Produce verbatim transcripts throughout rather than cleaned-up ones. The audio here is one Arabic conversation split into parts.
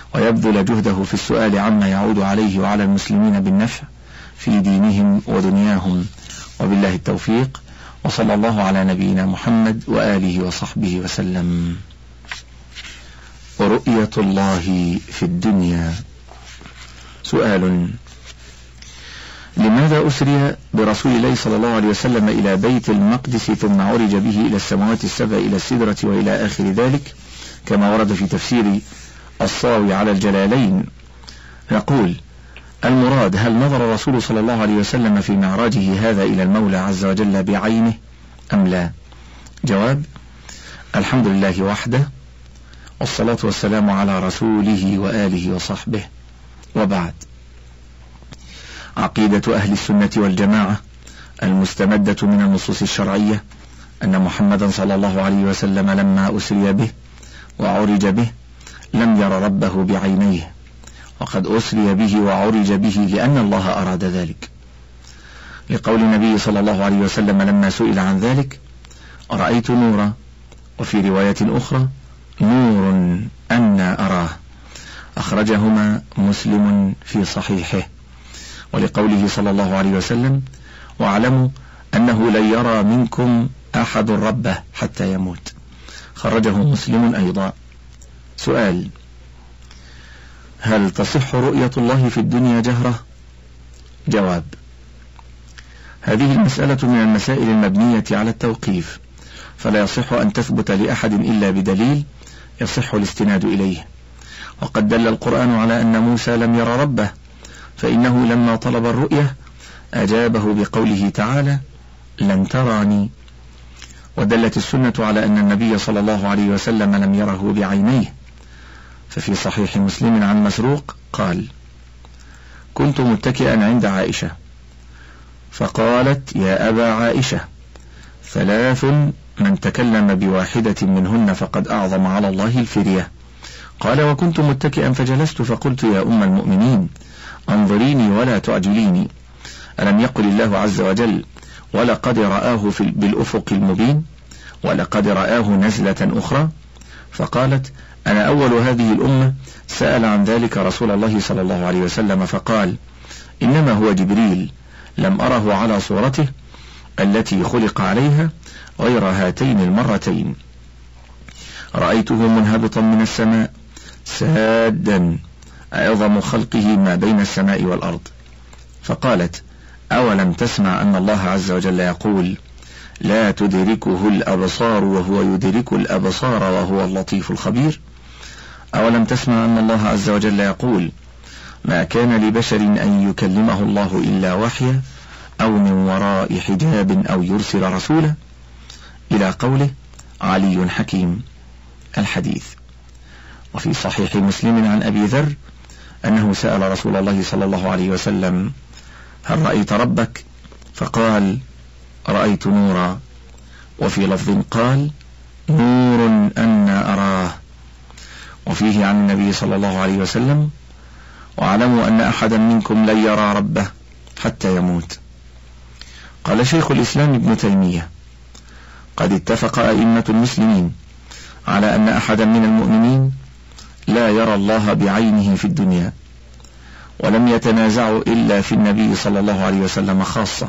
ويبذل جهده في السؤال عما يعود عليه وعلى المسلمين بالنفع في دينهم ودنياهم، وبالله التوفيق، وصلى الله على نبينا محمد وآله وصحبه وسلم. ورؤية الله في الدنيا. سؤال: لماذا أسري برسول الله صلى الله عليه وسلم إلى بيت المقدس ثم عرج به إلى السماوات السبع إلى السدرة وإلى آخر ذلك كما ورد في تفسير الصاوي على الجلالين؟ نقول: المراد هل نظر الرسول صلى الله عليه وسلم في معراجه هذا إلى المولى عز وجل بعينه أم لا؟ جواب: الحمد لله وحده، والصلاة والسلام على رسوله وآله وصحبه، وبعد. عقيدة أهل السنة والجماعة المستمدة من النصوص الشرعية أن محمدا صلى الله عليه وسلم لما أسري به وعرج به لم ير ربه بعينيه، وقد أسري به وعرج به لأن الله أراد ذلك، لقول النبي صلى الله عليه وسلم لما سئل عن ذلك: رأيت نورا، وفي رواية أخرى: نور أنا أراه، أخرجهما مسلم في صحيحه. ولقوله صلى الله عليه وسلم: واعلموا أنه لن يرى منكم أحد ربه حتى يموت، خرجه مسلم أيضا. سؤال: هل تصح رؤية الله في الدنيا جهرة؟ جواب: هذه المسألة من المسائل المبنية على التوقيف، فلا يصح أن تثبت لأحد إلا بدليل يصح الاستناد إليه، وقد دل القرآن على أن موسى لم ير ربه، فإنه لما طلب الرؤية أجابه بقوله تعالى: لن تراني. ودلت السنة على أن النبي صلى الله عليه وسلم لم يره بعينيه، ففي صحيح مسلم عن مسروق قال: كنت متكئا عند عائشة فقالت: يا أبا عائشة، ثلاث من تكلم بواحدة منهن فقد أعظم على الله الفرية. قال: وكنت متكئا فجلست فقلت: يا أم المؤمنين، انظريني ولا تعجليني، ألم يقل الله عز وجل: ولقد رآه في بالأفق المبين، ولقد رآه نزلة أخرى؟ فقالت: أنا أول هذه الأمة سأل عن ذلك رسول الله صلى الله عليه وسلم فقال: إنما هو جبريل، لم أره على صورته التي خلق عليها غير هاتين المرتين، رأيته منهبطا من السماء سادا أعظم خلقه ما بين السماء والأرض. فقالت: أولم تسمع أن الله عز وجل يقول: لا تدركه الأبصار وهو يدرك الأبصار وهو اللطيف الخبير؟ أولم تسمع أن الله عز وجل يقول: ما كان لبشر أن يكلمه الله إلا وحيا أو من وراء حجاب أو يرسل رسولا، إلى قوله: علي حكيم، الحديث. وفي صحيح مسلم عن أبي ذر أنه سأل رسول الله صلى الله عليه وسلم: هل رأيت ربك؟ فقال: رأيت نورا. وفي لفظ قال: نور أنا أراه. وفيه عن النبي صلى الله عليه وسلم: واعلموا أن أحدا منكم لن يرى ربه حتى يموت. قال شيخ الإسلام ابن تيمية: قد اتفق أئمة المسلمين على أن أحدا من المؤمنين لا يرى الله بعينه في الدنيا، ولم يتنازعوا إلا في النبي صلى الله عليه وسلم خاصة،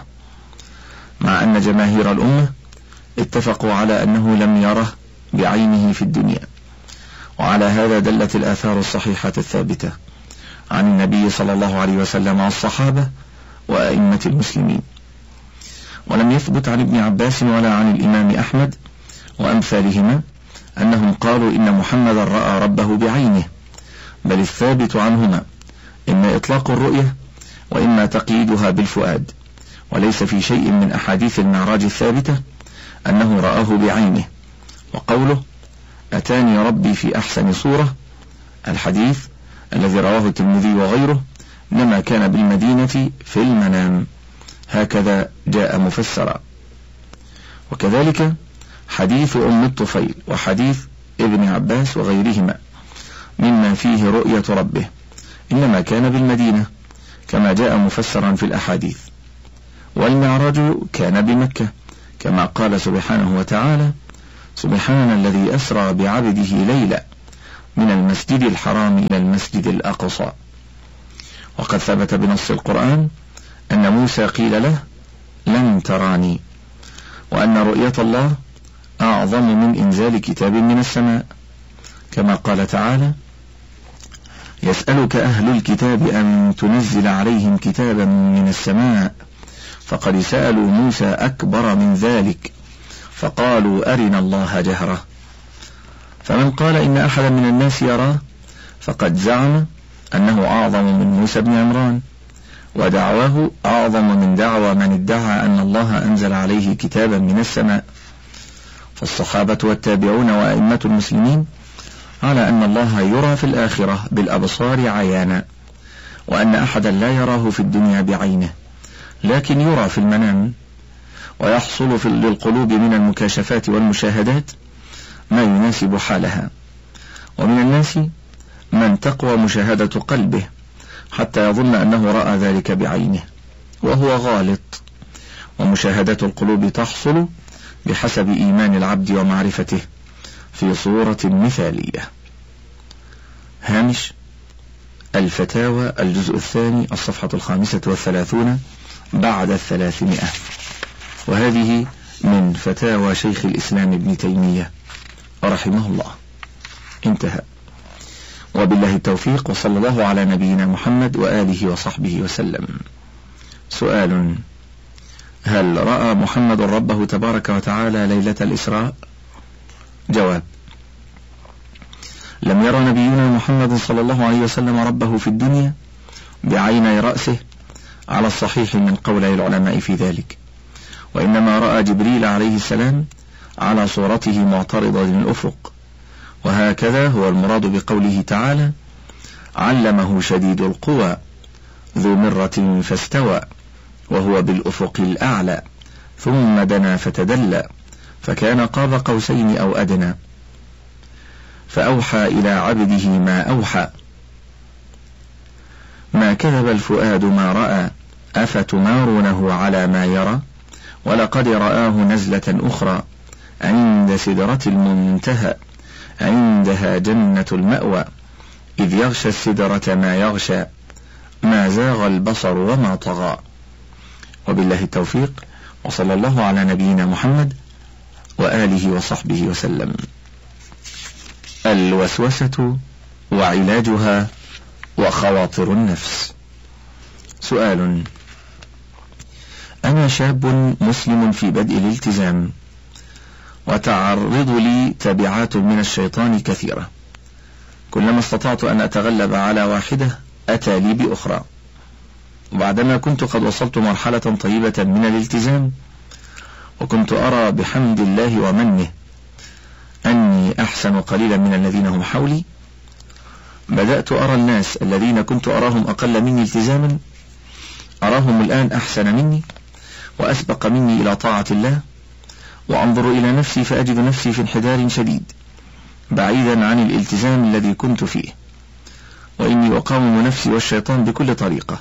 مع أن جماهير الأمة اتفقوا على أنه لم يره بعينه في الدنيا. وعلى هذا دلت الآثار الصحيحة الثابتة عن النبي صلى الله عليه وسلم والصحابة وأئمة المسلمين. ولم يثبت عن ابن عباس ولا عن الإمام أحمد وأمثالهما أنهم قالوا إن محمدا رأى ربه بعينه، بل الثابت عنهما إما إطلاق الرؤية وإما تقييدها بالفؤاد، وليس في شيء من أحاديث المعراج الثابتة أنه رآه بعينه. وقوله: أتاني ربي في أحسن صورة، الحديث الذي رواه الترمذي وغيره إنما كان بالمدينة في المنام، هكذا جاء مفسرا. وكذلك حديث أم الطفيل وحديث ابن عباس وغيرهما مما فيه رؤية ربه إنما كان بالمدينة كما جاء مفسرا في الأحاديث. والمعراج كان بمكة كما قال سبحانه وتعالى: سبحان الذي أسرى بعبده ليلا من المسجد الحرام إلى المسجد الأقصى. وقد ثبت بنص القرآن أن موسى قيل له لن تراني، وأن رؤية الله أعظم من إنزال كتاب من السماء، كما قال تعالى: يسألك أهل الكتاب أن تنزل عليهم كتابا من السماء، فقد سألوا موسى أكبر من ذلك فقالوا أرنا الله جهرة. فمن قال إن أحدا من الناس يراه فقد زعم أنه أعظم من موسى بن عمران، ودعواه أعظم من دعوى من ادعى أن الله أنزل عليه كتابا من السماء. فالصحابة والتابعون وأئمة المسلمين على أن الله يرى في الآخرة بالأبصار عيانا، وأن أحدا لا يراه في الدنيا بعينه، لكن يرى في المنام، ويحصل في للقلوب من المكاشفات والمشاهدات ما يناسب حالها. ومن الناس من تقوى مشاهدة قلبه حتى يظن أنه رأى ذلك بعينه، وهو غالط. ومشاهدة القلوب تحصل بحسب إيمان العبد ومعرفته في صورة مثالية. هامش الفتاوى الجزء الثاني الصفحة الخامسة والثلاثون بعد الثلاثمائة، وهذه من فتاوى شيخ الإسلام ابن تيمية رحمه الله. انتهى. وبالله التوفيق، وصلى الله على نبينا محمد وآله وصحبه وسلم. سؤال: هل رأى محمد ربه تبارك وتعالى ليلة الإسراء؟ جواب: لم يرى نبينا محمد صلى الله عليه وسلم ربه في الدنيا بعيني رأسه على الصحيح من قولي العلماء في ذلك، وإنما رأى جبريل عليه السلام على صورته معترضة للأفق، وهكذا هو المراد بقوله تعالى: علمه شديد القوى ذو مرة فاستوى وهو بالأفق الأعلى ثم دنا فتدلى فكان قاب قوسين أو أدنى فأوحى إلى عبده ما أوحى ما كذب الفؤاد ما رأى أفتمارونه على ما يرى ولقد رآه نزلة أخرى عند سدرة المنتهى عندها جنة المأوى إذ يغشى السدرة ما يغشى ما زاغ البصر وما طغى. وبالله التوفيق، وصلى الله على نبينا محمد وآله وصحبه وسلم. الوسوسة وعلاجها وخواطر النفس. سؤال: أنا شاب مسلم في بدء الالتزام، وتعرض لي تبعات من الشيطان كثيرة، كلما استطعت أن أتغلب على واحدة أتى لي بأخرى، وبعدما كنت قد وصلت مرحلة طيبة من الالتزام وكنت أرى بحمد الله ومنه أني أحسن قليلا من الذين هم حولي، بدأت أرى الناس الذين كنت أراهم أقل مني التزاما أراهم الآن أحسن مني وأسبق مني إلى طاعة الله، وأنظر إلى نفسي فأجد نفسي في انحدار شديد بعيدا عن الالتزام الذي كنت فيه، وإني أقاوم نفسي والشيطان بكل طريقة،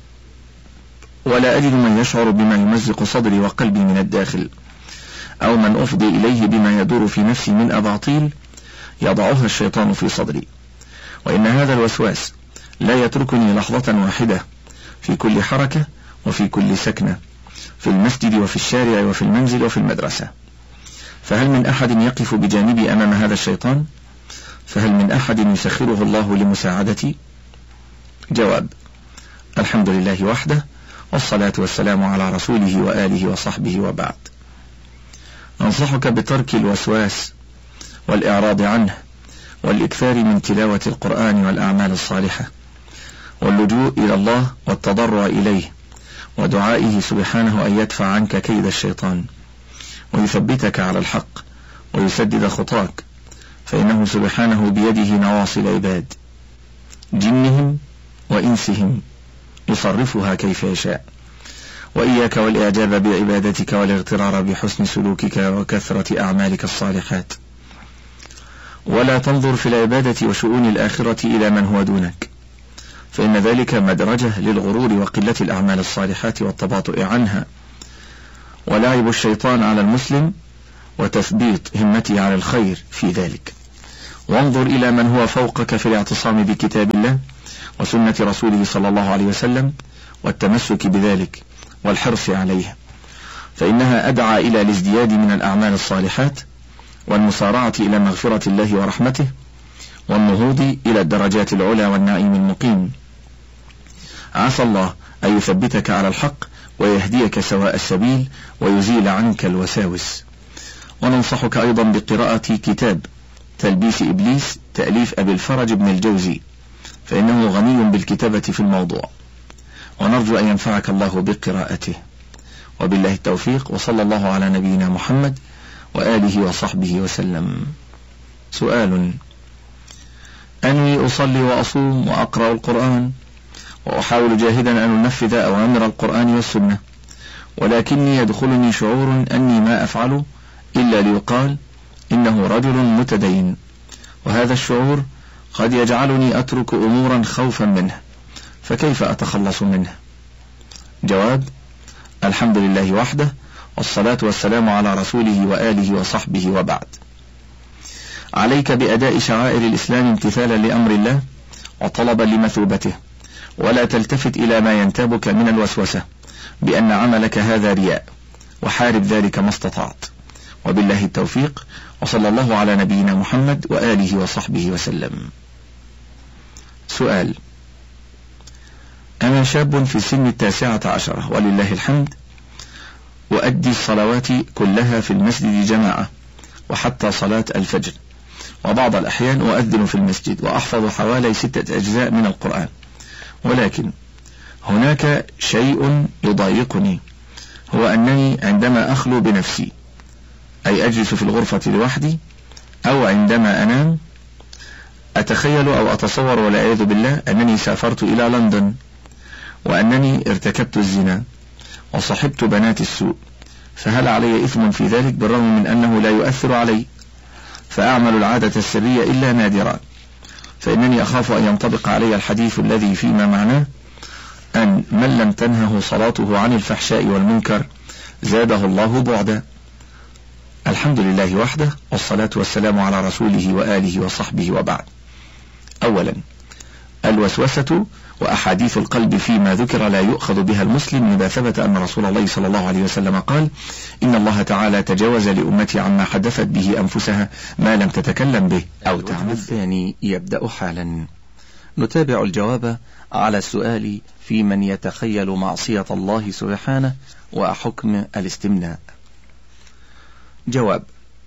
ولا أجد من يشعر بما يمزق صدري وقلبي من الداخل، أو من أفضي إليه بما يدور في نفسي من أباطيل يضعها الشيطان في صدري. وإن هذا الوسواس لا يتركني لحظة واحدة في كل حركة وفي كل سكنة، في المسجد وفي الشارع وفي المنزل وفي المدرسة. فهل من أحد يقف بجانبي أمام هذا الشيطان؟ فهل من أحد يسخره الله لمساعدتي؟ جواب: الحمد لله وحده، والصلاة والسلام على رسوله وآله وصحبه، وبعد. أنصحك بترك الوسواس والإعراض عنه، والإكثار من تلاوة القرآن والأعمال الصالحة، واللجوء إلى الله والتضرع إليه، ودعائه سبحانه أن يدفع عنك كيد الشيطان ويثبتك على الحق ويسدد خطاك، فإنه سبحانه بيده نواصي العباد جنهم وإنسهم يصرفها كيف يشاء. وإياك والإعجاب بعبادتك والاغترار بحسن سلوكك وكثرة أعمالك الصالحات، ولا تنظر في العبادة وشؤون الآخرة إلى من هو دونك، فإن ذلك مدرجة للغرور وقلة الأعمال الصالحات والتباطؤ عنها، ولعب الشيطان على المسلم وتثبيط همته على الخير في ذلك. وانظر إلى من هو فوقك في الاعتصام بكتاب الله وسنة رسوله صلى الله عليه وسلم والتمسك بذلك والحرص عليه، فإنها أدعى إلى الازدياد من الأعمال الصالحات والمسارعة إلى مغفرة الله ورحمته والنهوض إلى الدرجات العلى والنعيم المقيم. عسى الله أن يثبتك على الحق ويهديك سواء السبيل ويزيل عنك الوساوس. وننصحك أيضا بقراءة كتاب تلبيس إبليس تأليف أبي الفرج بن الجوزي، فإنه غني بالكتابة في الموضوع، ونرجو أن ينفعك الله بقراءته. وبالله التوفيق، وصلى الله على نبينا محمد وآله وصحبه وسلم. سؤال: أنوي أصلي وأصوم وأقرأ القرآن وأحاول جاهدا أن أنفذ أوامر القرآن والسنة، ولكني يدخلني شعور أني ما أفعل إلا ليقال إنه رجل متدين، وهذا الشعور قد يجعلني أترك أمورا خوفا منه، فكيف أتخلص منه؟ جواب: الحمد لله وحده، والصلاة والسلام على رسوله وآله وصحبه، وبعد. عليك بأداء شعائر الإسلام امتثالا لأمر الله وطلبا لمثوبته، ولا تلتفت إلى ما ينتابك من الوسوسة بأن عملك هذا رياء، وحارب ذلك ما استطعت. وبالله التوفيق، وصلى الله على نبينا محمد وآله وصحبه وسلم. سؤال: أنا شاب في سن التاسعة عشرة ولله الحمد، وأدي الصلوات كلها في المسجد جماعة وحتى صلاة الفجر، وبعض الأحيان أؤذن في المسجد وأحفظ حوالي ستة أجزاء من القرآن، ولكن هناك شيء يضايقني، هو أنني عندما أخلو بنفسي، أي أجلس في الغرفة لوحدي أو عندما أنام، أتخيل أو أتصور والعياذ بالله أنني سافرت إلى لندن، وأنني ارتكبت الزنا وصحبت بنات السوء، فهل علي إثم في ذلك بالرغم من أنه لا يؤثر علي؟ فأعمل العادة السرية إلا نادرا، فإنني أخاف أن ينطبق علي الحديث الذي فيما معناه أن من لم تنهه صلاته عن الفحشاء والمنكر زاده الله بعدا. الحمد لله وحده، والصلاة والسلام على رسوله وآله وصحبه، وبعد. أولا، الوسوسة وأحاديث القلب فيما ذكر لا يؤخذ بها المسلم، إذا ثبت أن رسول الله صلى الله عليه وسلم قال: إن الله تعالى تجاوز لأمتي عما حدثت به أنفسها ما لم تتكلم به أو تعمل. الثاني يبدأ حالا. نتابع الجواب على السؤال في من يتخيل معصية الله سبحانه وحكم الاستمناء. جواب: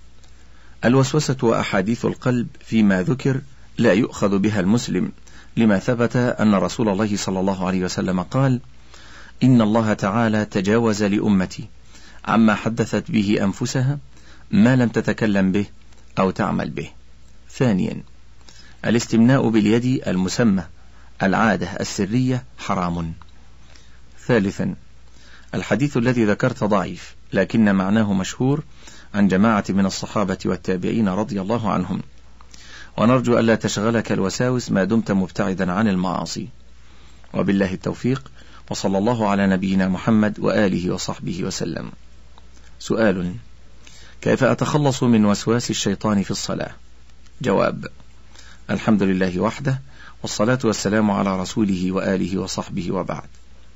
الوسوسة وأحاديث القلب فيما ذكر لا يؤخذ بها المسلم، لما ثبت أن رسول الله صلى الله عليه وسلم قال: إن الله تعالى تجاوز لأمتي عما حدثت به أنفسها ما لم تتكلم به أو تعمل به. ثانيا، الاستمناء باليد المسمى العادة السرية حرام. ثالثا، الحديث الذي ذكرت ضعيف لكن معناه مشهور عن جماعة من الصحابة والتابعين رضي الله عنهم، ونرجو ألا تشغلك الوساوس ما دمت مبتعدا عن المعاصي. وبالله التوفيق، وصلى الله على نبينا محمد وآله وصحبه وسلم. سؤال: كيف أتخلص من وسواس الشيطان في الصلاة؟ جواب: الحمد لله وحده، والصلاة والسلام على رسوله وآله وصحبه، وبعد.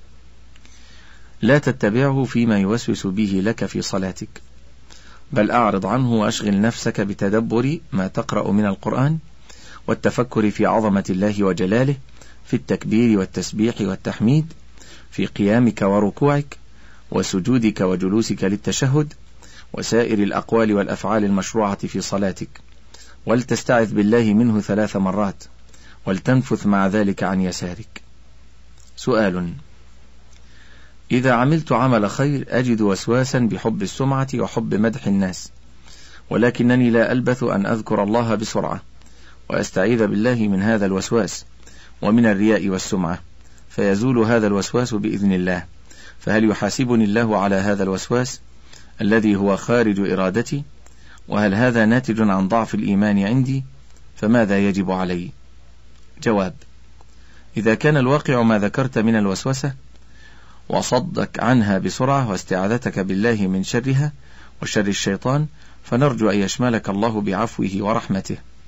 لا تتبعه فيما يوسوس به لك في صلاتك، بل أعرض عنه وأشغل نفسك بتدبر ما تقرأ من القرآن والتفكر في عظمة الله وجلاله في التكبير والتسبيح والتحميد، في قيامك وركوعك وسجودك وجلوسك للتشهد، وسائر الأقوال والأفعال المشروعة في صلاتك، ولتستعذ بالله منه ثلاث مرات، ولتنفث مع ذلك عن يسارك. سؤال: إذا عملت عمل خير أجد وسواسا بحب السمعة وحب مدح الناس، ولكنني لا ألبث أن أذكر الله بسرعة وأستعيذ بالله من هذا الوسواس ومن الرياء والسمعة، فيزول هذا الوسواس بإذن الله، فهل يحاسبني الله على هذا الوسواس الذي هو خارج إرادتي؟ وهل هذا ناتج عن ضعف الإيمان عندي؟ فماذا يجب علي؟ جواب: إذا كان الواقع ما ذكرت من الوسوسة وصدك عنها بسرعة واستعاذتك بالله من شرها وشر الشيطان، فنرجو أن يشملك الله بعفوه ورحمته،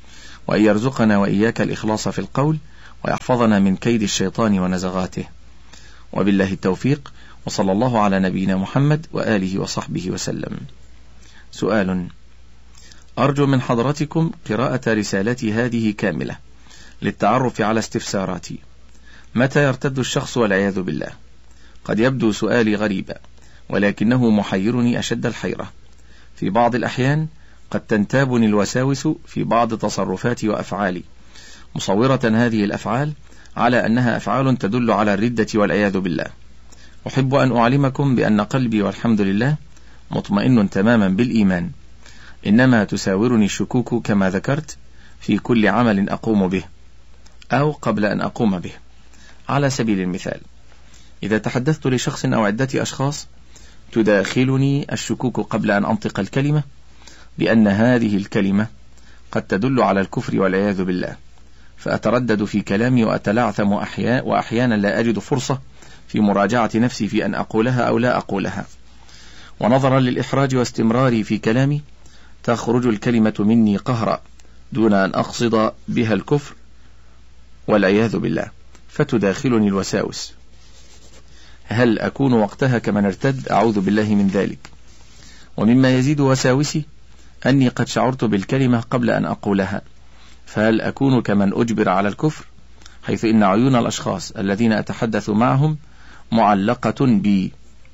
وأن يرزقنا وإياك الإخلاص في القول، ويحفظنا من كيد الشيطان ونزغاته. وبالله التوفيق، وصلى الله على نبينا محمد وآله وصحبه وسلم. سؤال: أرجو من حضرتكم قراءة رسالتي هذه كاملة للتعرف على استفساراتي. متى يرتد الشخص والعياذ بالله؟ قد يبدو سؤالي غريبا، ولكنه محيرني أشد الحيرة. في بعض الأحيان قد تنتابني الوساوس في بعض تصرفاتي وأفعالي، مصورة هذه الأفعال على أنها أفعال تدل على الردة والعياذ بالله. أحب أن أعلمكم بأن قلبي والحمد لله مطمئن تماما بالإيمان، إنما تساورني الشكوك كما ذكرت في كل عمل أقوم به أو قبل أن أقوم به. على سبيل المثال، إذا تحدثت لشخص أو عدة أشخاص تداخلني الشكوك قبل أن أنطق الكلمة بأن هذه الكلمة قد تدل على الكفر والعياذ بالله، فأتردد في كلامي وأتلعثم أحيانا، وأحيانا لا أجد فرصة في مراجعة نفسي في أن أقولها أو لا أقولها. ونظرا للإحراج واستمراري في كلامي تخرج الكلمة مني قهرا دون أن أقصد بها الكفر والعياذ بالله، فتداخلني الوساوس. هل أكون وقتها كمن ارتد؟ أعوذ بالله من ذلك. ومما يزيد وساوسي أني قد شعرت بالكلمة قبل أن أقولها، فهل أكون كمن أجبر على الكفر، حيث إن عيون الأشخاص الذين أتحدث معهم معلقة بي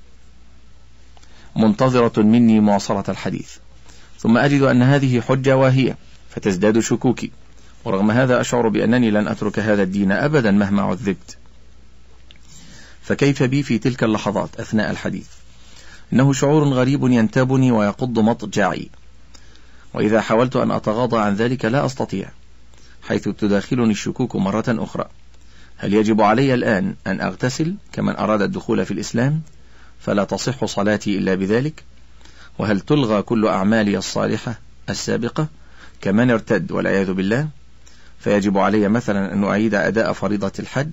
منتظرة مني مواصلة الحديث، ثم أجد أن هذه حجة واهية فتزداد شكوكي، ورغم هذا أشعر بأنني لن أترك هذا الدين أبدا مهما عذبت. فكيف بي في تلك اللحظات أثناء الحديث؟ إنه شعور غريب ينتابني ويقض مضجعي، وإذا حاولت أن أتغاضى عن ذلك لا أستطيع، حيث تداخلني الشكوك مرة أخرى. هل يجب علي الآن أن أغتسل كمن أراد الدخول في الإسلام فلا تصح صلاتي إلا بذلك؟ وهل تلغى كل أعمالي الصالحة السابقة كمن ارتد والعياذ بالله، فيجب علي مثلا أن أعيد أداء فريضة الحج؟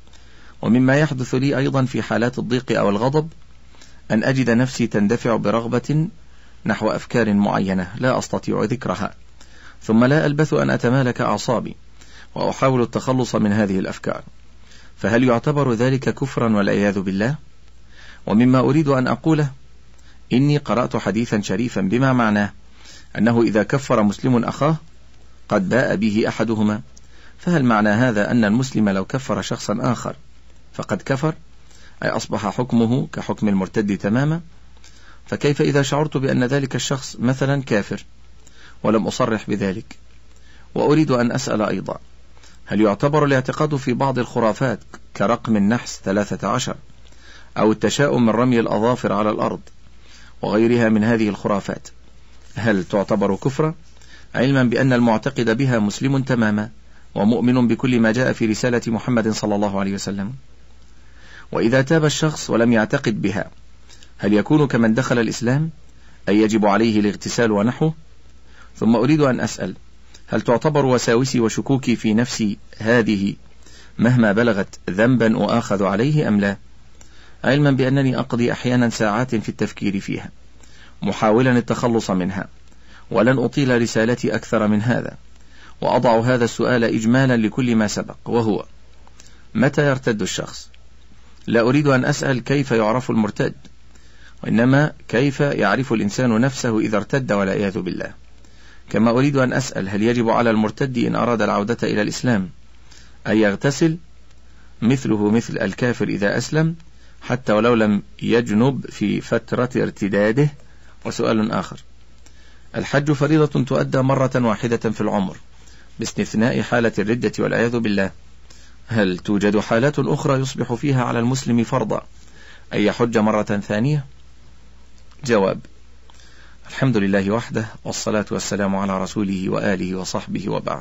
ومما يحدث لي أيضا في حالات الضيق أو الغضب أن أجد نفسي تندفع برغبة نحو أفكار معينة لا أستطيع ذكرها، ثم لا ألبث أن أتمالك أعصابي وأحاول التخلص من هذه الأفكار، فهل يعتبر ذلك كفرا والعياذ بالله؟ ومما أريد أن أقوله، إني قرأت حديثا شريفا بما معناه أنه إذا كفر مسلم أخاه قد باء به أحدهما، فهل معنى هذا أن المسلم لو كفر شخصا آخر فقد كفر، أي أصبح حكمه كحكم المرتد تماما؟ فكيف إذا شعرت بأن ذلك الشخص مثلا كافر ولم أصرح بذلك؟ وأريد أن أسأل أيضا، هل يعتبر الاعتقاد في بعض الخرافات كرقم النحس ثلاثة عشر أو التشاؤم من رمي الأظافر على الأرض وغيرها من هذه الخرافات، هل تعتبر كفرا، علما بأن المعتقد بها مسلم تماما ومؤمن بكل ما جاء في رسالة محمد صلى الله عليه وسلم؟ وإذا تاب الشخص ولم يعتقد بها، هل يكون كمن دخل الإسلام أي يجب عليه الاغتسال ونحوه؟ ثم أريد أن أسأل، هل تعتبر وساوسي وشكوكي في نفسي هذه مهما بلغت ذنبا أؤاخذ عليه أم لا، علما بأنني أقضي أحيانا ساعات في التفكير فيها محاولا التخلص منها، ولن أطيل رسالتي أكثر من هذا، وأضع هذا السؤال إجمالا لكل ما سبق، وهو: متى يرتد الشخص؟ لا أريد أن أسأل كيف يعرف المرتد، وإنما كيف يعرف الإنسان نفسه إذا ارتد والعياذ بالله. كما أريد أن أسأل، هل يجب على المرتد إن أراد العودة إلى الإسلام أن يغتسل مثله مثل الكافر إذا أسلم حتى ولو لم يجنب في فترة ارتداده؟ وسؤال آخر: الحج فريضة تؤدى مرة واحدة في العمر باستثناء حالة الردة والعياذ بالله، هل توجد حالات أخرى يصبح فيها على المسلم فرضا أن يحج مرة ثانية؟ جواب: الحمد لله وحده، والصلاة والسلام على رسوله وآله وصحبه، وبعد.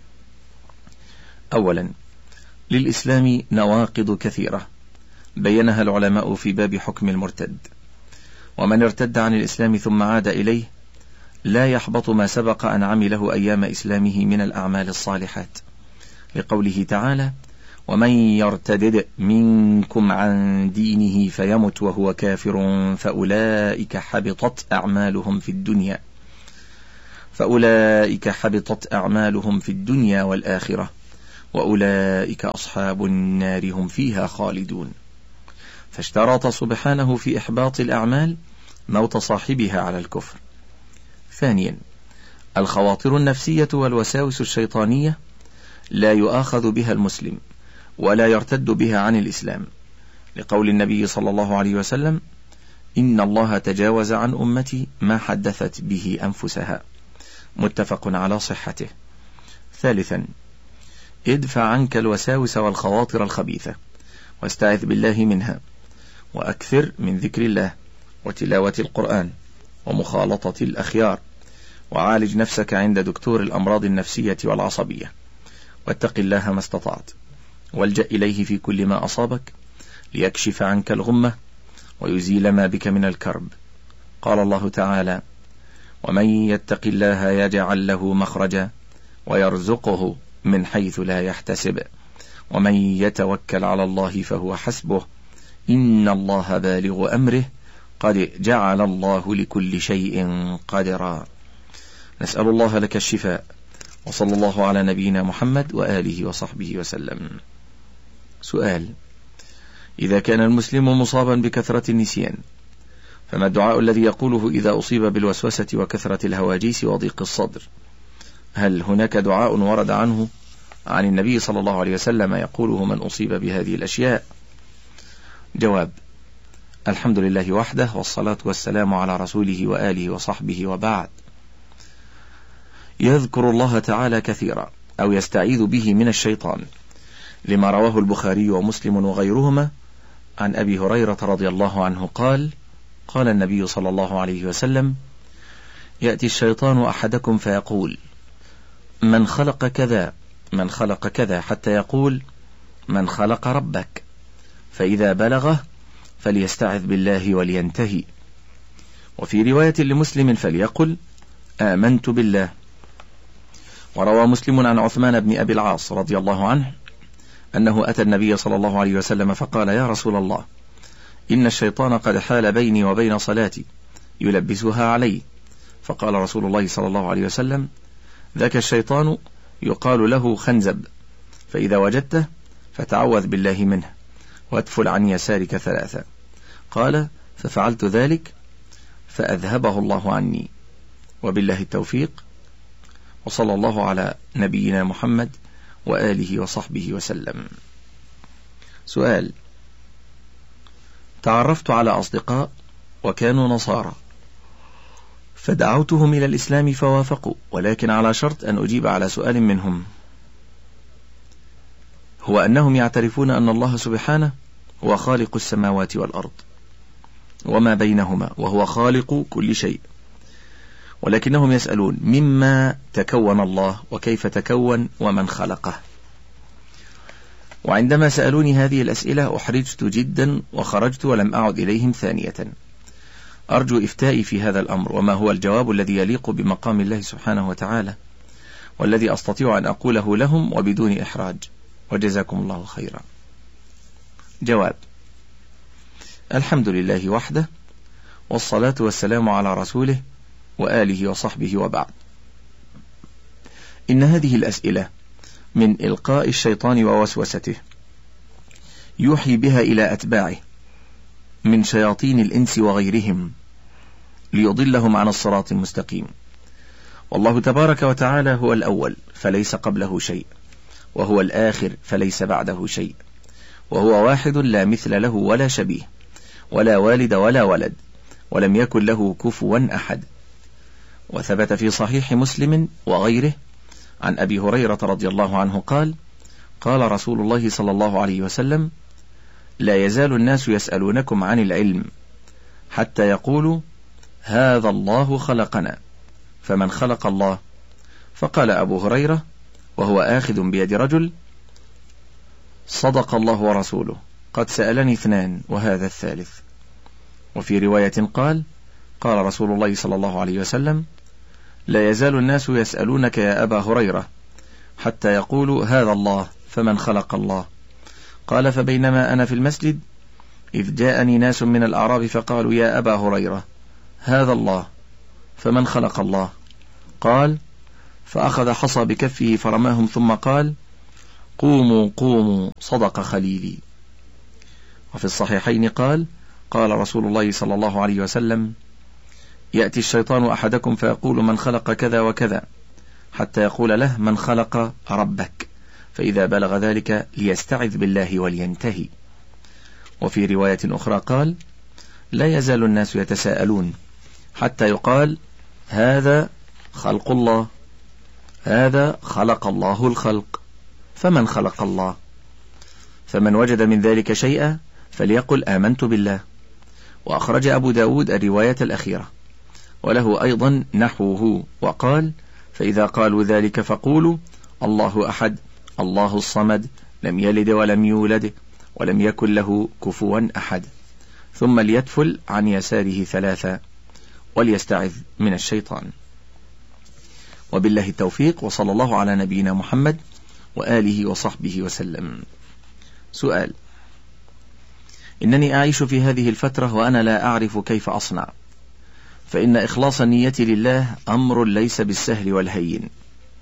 أولا، للإسلام نواقض كثيرة بينها العلماء في باب حكم المرتد، ومن ارتد عن الإسلام ثم عاد إليه لا يحبط ما سبق أن عمله أيام إسلامه من الأعمال الصالحات، لقوله تعالى: ومن يرتدد منكم عن دينه فيمت وهو كافر فأولئك حبطت أعمالهم في الدنيا. فأولئك حبطت أعمالهم في الدنيا والآخرة وأولئك أصحاب النار هم فيها خالدون. فاشترط سبحانه في إحباط الأعمال موت صاحبها على الكفر. ثانيا، الخواطر النفسية والوساوس الشيطانية لا يؤاخذ بها المسلم ولا يرتد بها عن الإسلام، لقول النبي صلى الله عليه وسلم: إن الله تجاوز عن أمتي ما حدثت به أنفسها، متفق على صحته. ثالثا، ادفع عنك الوساوس والخواطر الخبيثة واستعذ بالله منها، وأكثر من ذكر الله وتلاوة القرآن ومخالطة الأخيار، وعالج نفسك عند دكتور الأمراض النفسية والعصبية، واتق الله ما استطعت، والجأ إليه في كل ما أصابك ليكشف عنك الغمة ويزيل ما بك من الكرب. قال الله تعالى: ومن يتق الله يجعل له مخرجا ويرزقه من حيث لا يحتسب ومن يتوكل على الله فهو حسبه إن الله بالغ أمره قد جعل الله لكل شيء قدرا. نسأل الله لك الشفاء، وصلى الله على نبينا محمد وآله وصحبه وسلم. سؤال: إذا كان المسلم مصابا بكثرة النسيان، فما الدعاء الذي يقوله إذا أصيب بالوسوسة وكثرة الهواجيس وضيق الصدر؟ هل هناك دعاء ورد عنه عن النبي صلى الله عليه وسلم يقوله من أصيب بهذه الأشياء؟ جواب: الحمد لله وحده، والصلاة والسلام على رسوله وآله وصحبه، وبعد. يذكر الله تعالى كثيرا أو يستعيذ به من الشيطان، لما رواه البخاري ومسلم وغيرهما عن أبي هريرة رضي الله عنه قال: قال النبي صلى الله عليه وسلم: يأتي الشيطان أحدكم فيقول: من خلق كذا من خلق كذا، حتى يقول: من خلق ربك؟ فإذا بلغه فليستعذ بالله ولينتهي. وفي رواية لمسلم فليقل: آمنت بالله. وروى مسلم عن عثمان بن أبي العاص رضي الله عنه أنه أتى النبي صلى الله عليه وسلم فقال: يا رسول الله، إن الشيطان قد حال بيني وبين صلاتي يلبسها علي. فقال رسول الله صلى الله عليه وسلم: ذاك الشيطان يقال له خنزب، فإذا وجدته فتعوذ بالله منه وادفل عن يسارك ثلاثة. قال: ففعلت ذلك فأذهبه الله عني، وبالله التوفيق، وصلى الله على نبينا محمد وآله وصحبه وسلم. سؤال: تعرفت على أصدقاء وكانوا نصارى، فدعوتهم إلى الإسلام فوافقوا، ولكن على شرط أن أجيب على سؤال منهم، هو أنهم يعترفون أن الله سبحانه هو خالق السماوات والأرض وما بينهما، وهو خالق كل شيء، ولكنهم يسألون مما تكون الله وكيف تكون ومن خلقه. وعندما سألوني هذه الأسئلة أحرجت جدا وخرجت ولم أعد إليهم ثانية. أرجو إفتائي في هذا الأمر، وما هو الجواب الذي يليق بمقام الله سبحانه وتعالى والذي أستطيع أن أقوله لهم وبدون إحراج، وجزاكم الله خيرا. جواب: الحمد لله وحده، والصلاة والسلام على رسوله وآله وصحبه، وبعد. إن هذه الأسئلة من إلقاء الشيطان ووسوسته يوحي بها إلى أتباعه من شياطين الإنس وغيرهم ليضلهم عن الصراط المستقيم. والله تبارك وتعالى هو الأول فليس قبله شيء، وهو الآخر فليس بعده شيء، وهو واحد لا مثل له ولا شبيه، ولا والد ولا ولد، ولم يكن له كفوا أحد. وثبت في صحيح مسلم وغيره عن أبي هريرة رضي الله عنه قال: قال رسول الله صلى الله عليه وسلم: لا يزال الناس يسألونكم عن العلم حتى يقولوا: هذا الله خلقنا، فمن خلق الله؟ فقال أبو هريرة وهو آخذ بيد رجل: صدق الله ورسوله، قد سألني اثنان وهذا الثالث. وفي رواية قال: قال رسول الله صلى الله عليه وسلم: لا يزال الناس يسألونك يا أبا هريرة حتى يقولوا: هذا الله، فمن خلق الله؟ قال: فبينما أنا في المسجد إذ جاءني ناس من الأعراب فقالوا: يا أبا هريرة، هذا الله، فمن خلق الله؟ قال: فأخذ حصى بكفه فرماهم ثم قال: قوموا قوموا صدق خليلي. وفي الصحيحين قال: قال رسول الله صلى الله عليه وسلم: يأتي الشيطان أحدكم فيقول من خلق كذا وكذا، حتى يقول له من خلق ربك، فإذا بلغ ذلك ليستعذ بالله ولينتهي. وفي رواية أخرى قال: لا يزال الناس يتساءلون حتى يقال: هذا خلق الله، هذا خلق الله الخلق، فمن خلق الله؟ فمن وجد من ذلك شيئا فليقل آمنت بالله. وأخرج أبو داود الرواية الأخيرة، وله أيضا نحوه، وقال: فإذا قالوا ذلك فقولوا الله أحد الله الصمد لم يلد ولم يولد ولم يكن له كفوا أحد، ثم ليتفل عن يساره ثلاثة وليستعذ من الشيطان. وبالله التوفيق، وصلى الله على نبينا محمد وآله وصحبه وسلم. سؤال: إنني أعيش في هذه الفترة وأنا لا أعرف كيف أصنع، فإن إخلاص النية لله أمر ليس بالسهل والهين،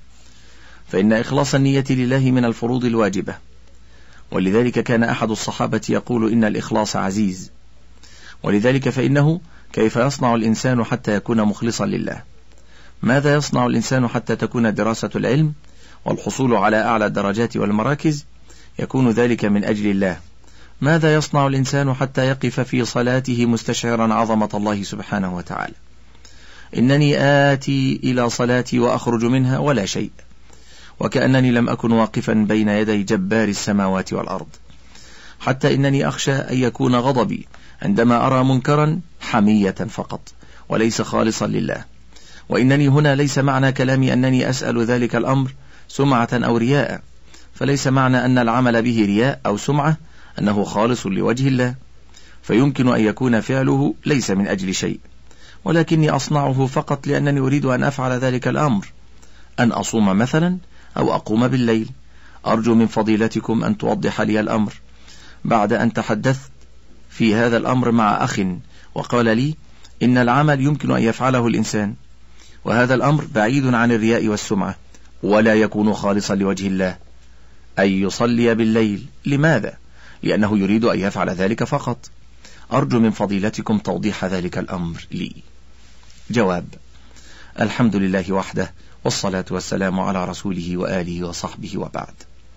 فإن إخلاص النية لله من الفروض الواجبة، ولذلك كان أحد الصحابة يقول إن الإخلاص عزيز، ولذلك فإنه كيف يصنع الإنسان حتى يكون مخلصا لله؟ ماذا يصنع الإنسان حتى تكون دراسة العلم والحصول على أعلى الدرجات والمراكز يكون ذلك من أجل الله؟ ماذا يصنع الإنسان حتى يقف في صلاته مستشعرا عظمة الله سبحانه وتعالى؟ إنني آتي إلى صلاتي وأخرج منها ولا شيء، وكأنني لم أكن واقفا بين يدي جبار السماوات والأرض، حتى إنني أخشى أن يكون غضبي عندما أرى منكرا حمية فقط وليس خالصا لله. وإنني هنا ليس معنى كلامي أنني أسأل ذلك الأمر سمعة أو رياء، فليس معنى أن العمل به رياء أو سمعة أنه خالص لوجه الله، فيمكن أن يكون فعله ليس من أجل شيء، ولكني أصنعه فقط لأنني أريد أن أفعل ذلك الأمر، أن أصوم مثلا أو أقوم بالليل. أرجو من فضيلتكم أن توضح لي الأمر، بعد أن تحدثت في هذا الأمر مع أخ وقال لي إن العمل يمكن أن يفعله الإنسان، وهذا الأمر بعيد عن الرياء والسمعة، ولا يكون خالصا لوجه الله. أن يصلي بالليل، لماذا؟ لأنه يريد أن يفعل ذلك فقط. أرجو من فضيلتكم توضيح ذلك الأمر لي. جواب: الحمد لله وحده، والصلاة والسلام على رسوله وآله وصحبه، وبعد.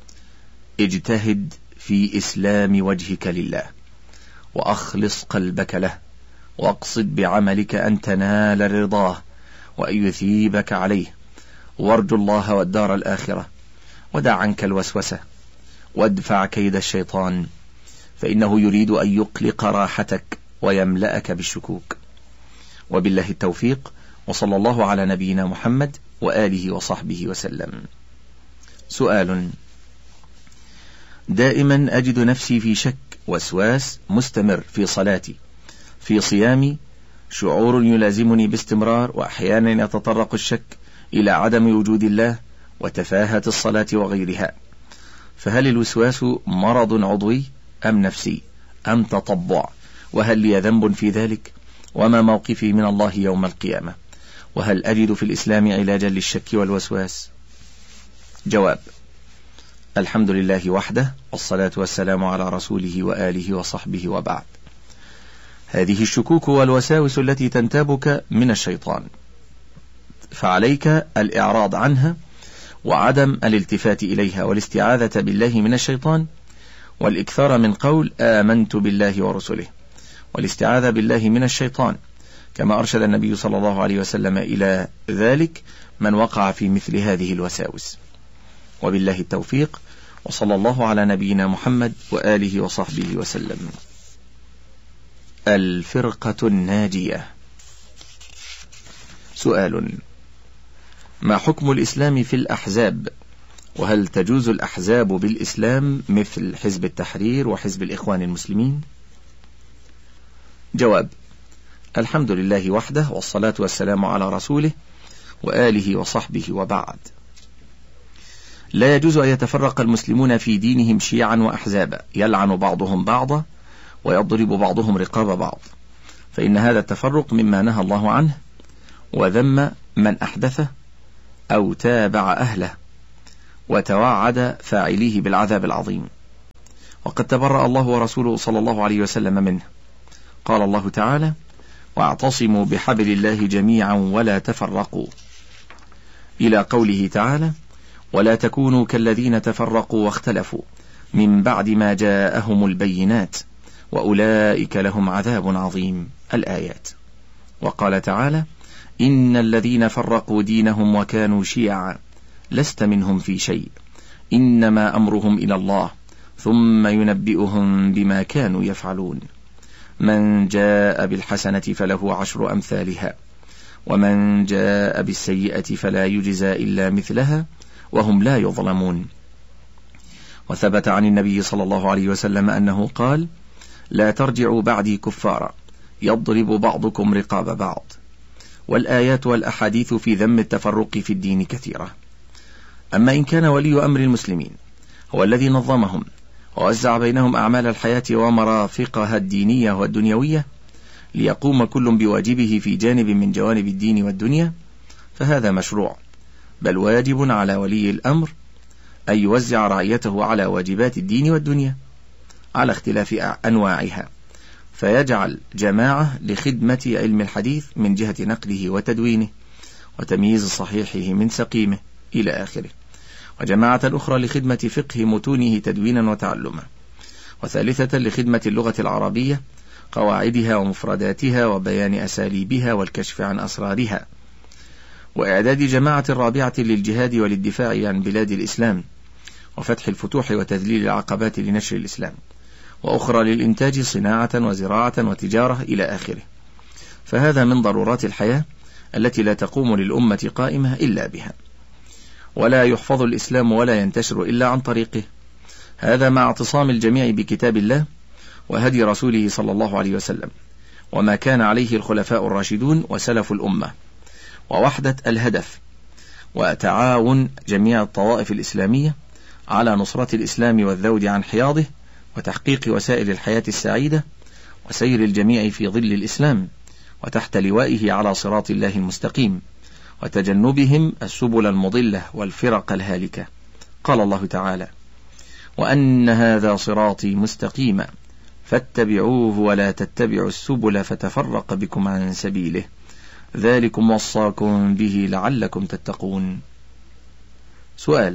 اجتهد في إسلام وجهك لله، وأخلص قلبك له، واقصد بعملك أن تنال رضاه وأن يثيبك عليه، وارجو الله والدار الآخرة، ودع عنك الوسوسة، وادفع كيد الشيطان، فإنه يريد أن يقلق راحتك ويملأك بالشكوك. وبالله التوفيق، وصلى الله على نبينا محمد وآله وصحبه وسلم. سؤال: دائما أجد نفسي في شك وسواس مستمر في صلاتي، في صيامي شعور يلازمني باستمرار، وأحيانا يتطرق الشك إلى عدم وجود الله وتفاهة الصلاة وغيرها، فهل الوسواس مرض عضوي أم نفسي أم تطبع؟ وهل لي ذنب في ذلك؟ وما موقفي من الله يوم القيامة؟ وهل أجد في الإسلام علاجا للشك والوسواس؟ جواب: الحمد لله وحده، والصلاة والسلام على رسوله وآله وصحبه، وبعد. هذه الشكوك والوساوس التي تنتابك من الشيطان، فعليك الإعراض عنها وعدم الالتفات إليها، والاستعاذة بالله من الشيطان، والإكثار من قول آمنت بالله ورسله، والاستعاذة بالله من الشيطان، كما أرشد النبي صلى الله عليه وسلم إلى ذلك من وقع في مثل هذه الوساوس. وبالله التوفيق، وصلى الله على نبينا محمد وآله وصحبه وسلم. الفرقة الناجية. سؤال: ما حكم الإسلام في الأحزاب؟ وهل تجوز الأحزاب بالإسلام مثل حزب التحرير وحزب الإخوان المسلمين؟ جواب: الحمد لله وحده، والصلاة والسلام على رسوله وآله وصحبه، وبعد. لا يجوز أن يتفرق المسلمون في دينهم شيعا وأحزابا يلعن بعضهم بعضا ويضرب بعضهم رقاب بعض، فإن هذا التفرق مما نهى الله عنه وذم من أحدثه أو تابع أهله، وتوعد فاعليه بالعذاب العظيم. وقد تبرأ الله ورسوله صلى الله عليه وسلم منه. قال الله تعالى: واعتصموا بحبل الله جميعا ولا تفرقوا، إلى قوله تعالى: ولا تكونوا كالذين تفرقوا واختلفوا من بعد ما جاءهم البينات وأولئك لهم عذاب عظيم، الآيات. وقال تعالى: إن الذين فرقوا دينهم وكانوا شيعا لست منهم في شيء إنما أمرهم إلى الله ثم ينبئهم بما كانوا يفعلون. من جاء بالحسنة فله عشر أمثالها ومن جاء بالسيئة فلا يجزى إلا مثلها وهم لا يظلمون. وثبت عن النبي صلى الله عليه وسلم أنه قال: لا ترجعوا بعدي كفارا يضرب بعضكم رقاب بعض. والآيات والأحاديث في ذم التفرق في الدين كثيرة. أما إن كان ولي أمر المسلمين هو الذي نظمهم ووزع بينهم أعمال الحياة ومرافقها الدينية والدنيوية ليقوم كل بواجبه في جانب من جوانب الدين والدنيا، فهذا مشروع، بل واجب على ولي الأمر أن يوزع رعيته على واجبات الدين والدنيا على اختلاف أنواعها، فيجعل جماعة لخدمة علم الحديث من جهة نقله وتدوينه وتمييز صحيحه من سقيمه إلى آخره، وجماعة أخرى لخدمة فقه متونه تدوينا وتعلما، وثالثة لخدمة اللغة العربية قواعدها ومفرداتها وبيان أساليبها والكشف عن أسرارها، وإعداد جماعة رابعة للجهاد وللدفاع عن بلاد الإسلام وفتح الفتوح وتذليل العقبات لنشر الإسلام، وأخرى للإنتاج صناعة وزراعة وتجارة إلى آخره. فهذا من ضرورات الحياة التي لا تقوم للأمة قائمة إلا بها، ولا يحفظ الإسلام ولا ينتشر إلا عن طريقه. هذا مع اعتصام الجميع بكتاب الله وهدي رسوله صلى الله عليه وسلم وما كان عليه الخلفاء الراشدون وسلف الأمة، ووحدة الهدف، وتعاون جميع الطوائف الإسلامية على نصرة الإسلام والذود عن حياضه وتحقيق وسائل الحياة السعيدة وسير الجميع في ظل الإسلام وتحت لوائه على صراط الله المستقيم، وتجنبهم السبل المضلة والفرق الهالكة. قال الله تعالى: وأن هذا صراطي مستقيما فاتبعوه ولا تتبعوا السبل فتفرق بكم عن سبيله ذلكم وصاكم به لعلكم تتقون. سؤال: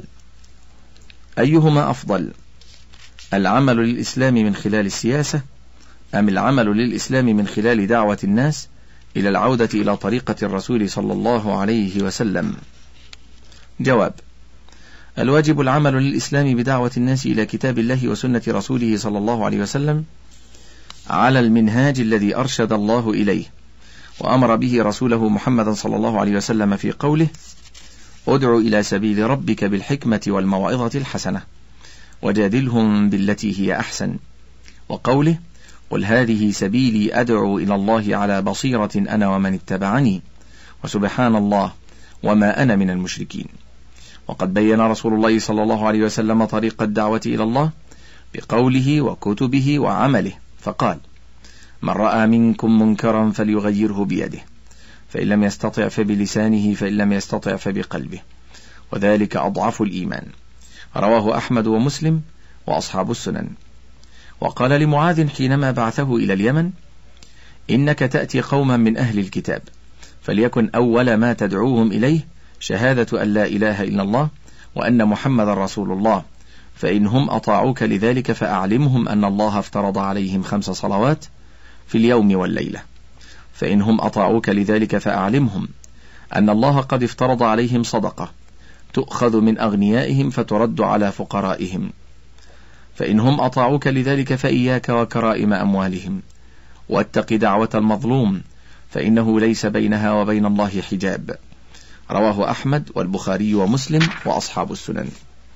أيهما أفضل، العمل للإسلام من خلال السياسة أم العمل للإسلام من خلال دعوة الناس إلى العودة إلى طريقة الرسول صلى الله عليه وسلم؟ جواب: الواجب العمل للإسلام بدعوة الناس إلى كتاب الله وسنة رسوله صلى الله عليه وسلم على المنهاج الذي أرشد الله إليه وأمر به رسوله محمد صلى الله عليه وسلم في قوله: ادع إلى سبيل ربك بالحكمة والموعظة الحسنة وجادلهم بالتي هي أحسن، وقوله: قل هذه سبيلي أدعو إلى الله على بصيرة أنا ومن اتبعني وسبحان الله وما أنا من المشركين. وقد بين رسول الله صلى الله عليه وسلم طريق الدعوة إلى الله بقوله وكتبه وعمله، فقال: من رأى منكم منكرا فليغيره بيده فإن لم يستطع فبلسانه فإن لم يستطع فبقلبه وذلك أضعف الإيمان. رواه أحمد ومسلم وأصحاب السنن. وقال لمعاذ حينما بعثه إلى اليمن: إنك تأتي قوما من أهل الكتاب فليكن أول ما تدعوهم إليه شهادة أن لا إله إلا الله وأن محمد رسول الله، فإنهم أطاعوك لذلك فأعلمهم أن الله افترض عليهم خمس صلوات في اليوم والليلة، فإنهم أطاعوك لذلك فأعلمهم أن الله قد افترض عليهم صدقة تؤخذ من أغنيائهم فترد على فقرائهم، فإنهم أطاعوك لذلك فإياك وكرائم أموالهم، واتق دعوة المظلوم فإنه ليس بينها وبين الله حجاب. رواه أحمد والبخاري ومسلم وأصحاب السنن.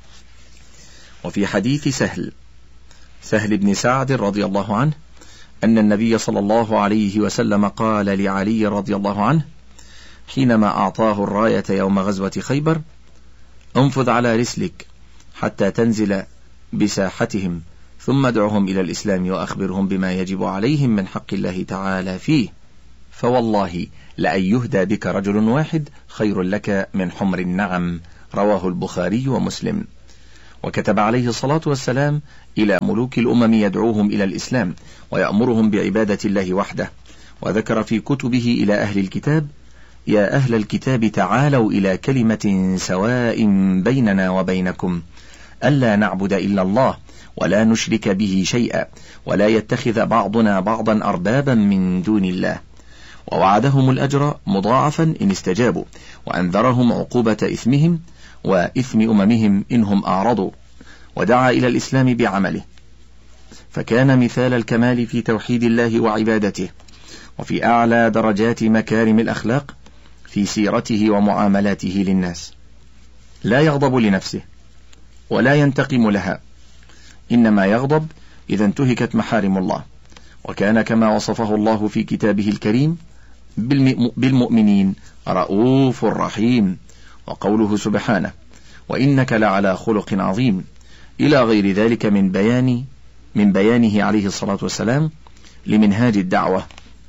وفي حديث سهل سهل بن سعد رضي الله عنه أن النبي صلى الله عليه وسلم قال لعلي رضي الله عنه حينما أعطاه الراية يوم غزوة خيبر: انفذ على رسلك حتى تنزل بساحتهم ثم ادعهم إلى الإسلام وأخبرهم بما يجب عليهم من حق الله تعالى فيه، فوالله لأن يهدى بك رجل واحد خير لك من حمر النعم، رواه البخاري ومسلم. وكتب عليه الصلاة والسلام إلى ملوك الأمم يدعوهم إلى الإسلام ويأمرهم بعبادة الله وحده، وذكر في كتبه إلى أهل الكتاب: يا أهل الكتاب تعالوا إلى كلمة سواء بيننا وبينكم ألا نعبد إلا الله ولا نشرك به شيئا ولا يتخذ بعضنا بعضا أربابا من دون الله، ووعدهم الأجر مضاعفا إن استجابوا، وأنذرهم عقوبة إثمهم وإثم أممهم إنهم أعرضوا، ودعا إلى الإسلام بعمله، فكان مثال الكمال في توحيد الله وعبادته، وفي أعلى درجات مكارم الأخلاق في سيرته ومعاملاته للناس. لا يغضب لنفسه ولا ينتقم لها، إنما يغضب إذا انتهكت محارم الله، وكان كما وصفه الله في كتابه الكريم بالمؤمنين رؤوف رحيم. وقوله سبحانه: وإنك لعلى خلق عظيم، إلى غير ذلك من بيان من بيانه عليه الصلاة والسلام لمنهاج الدعوة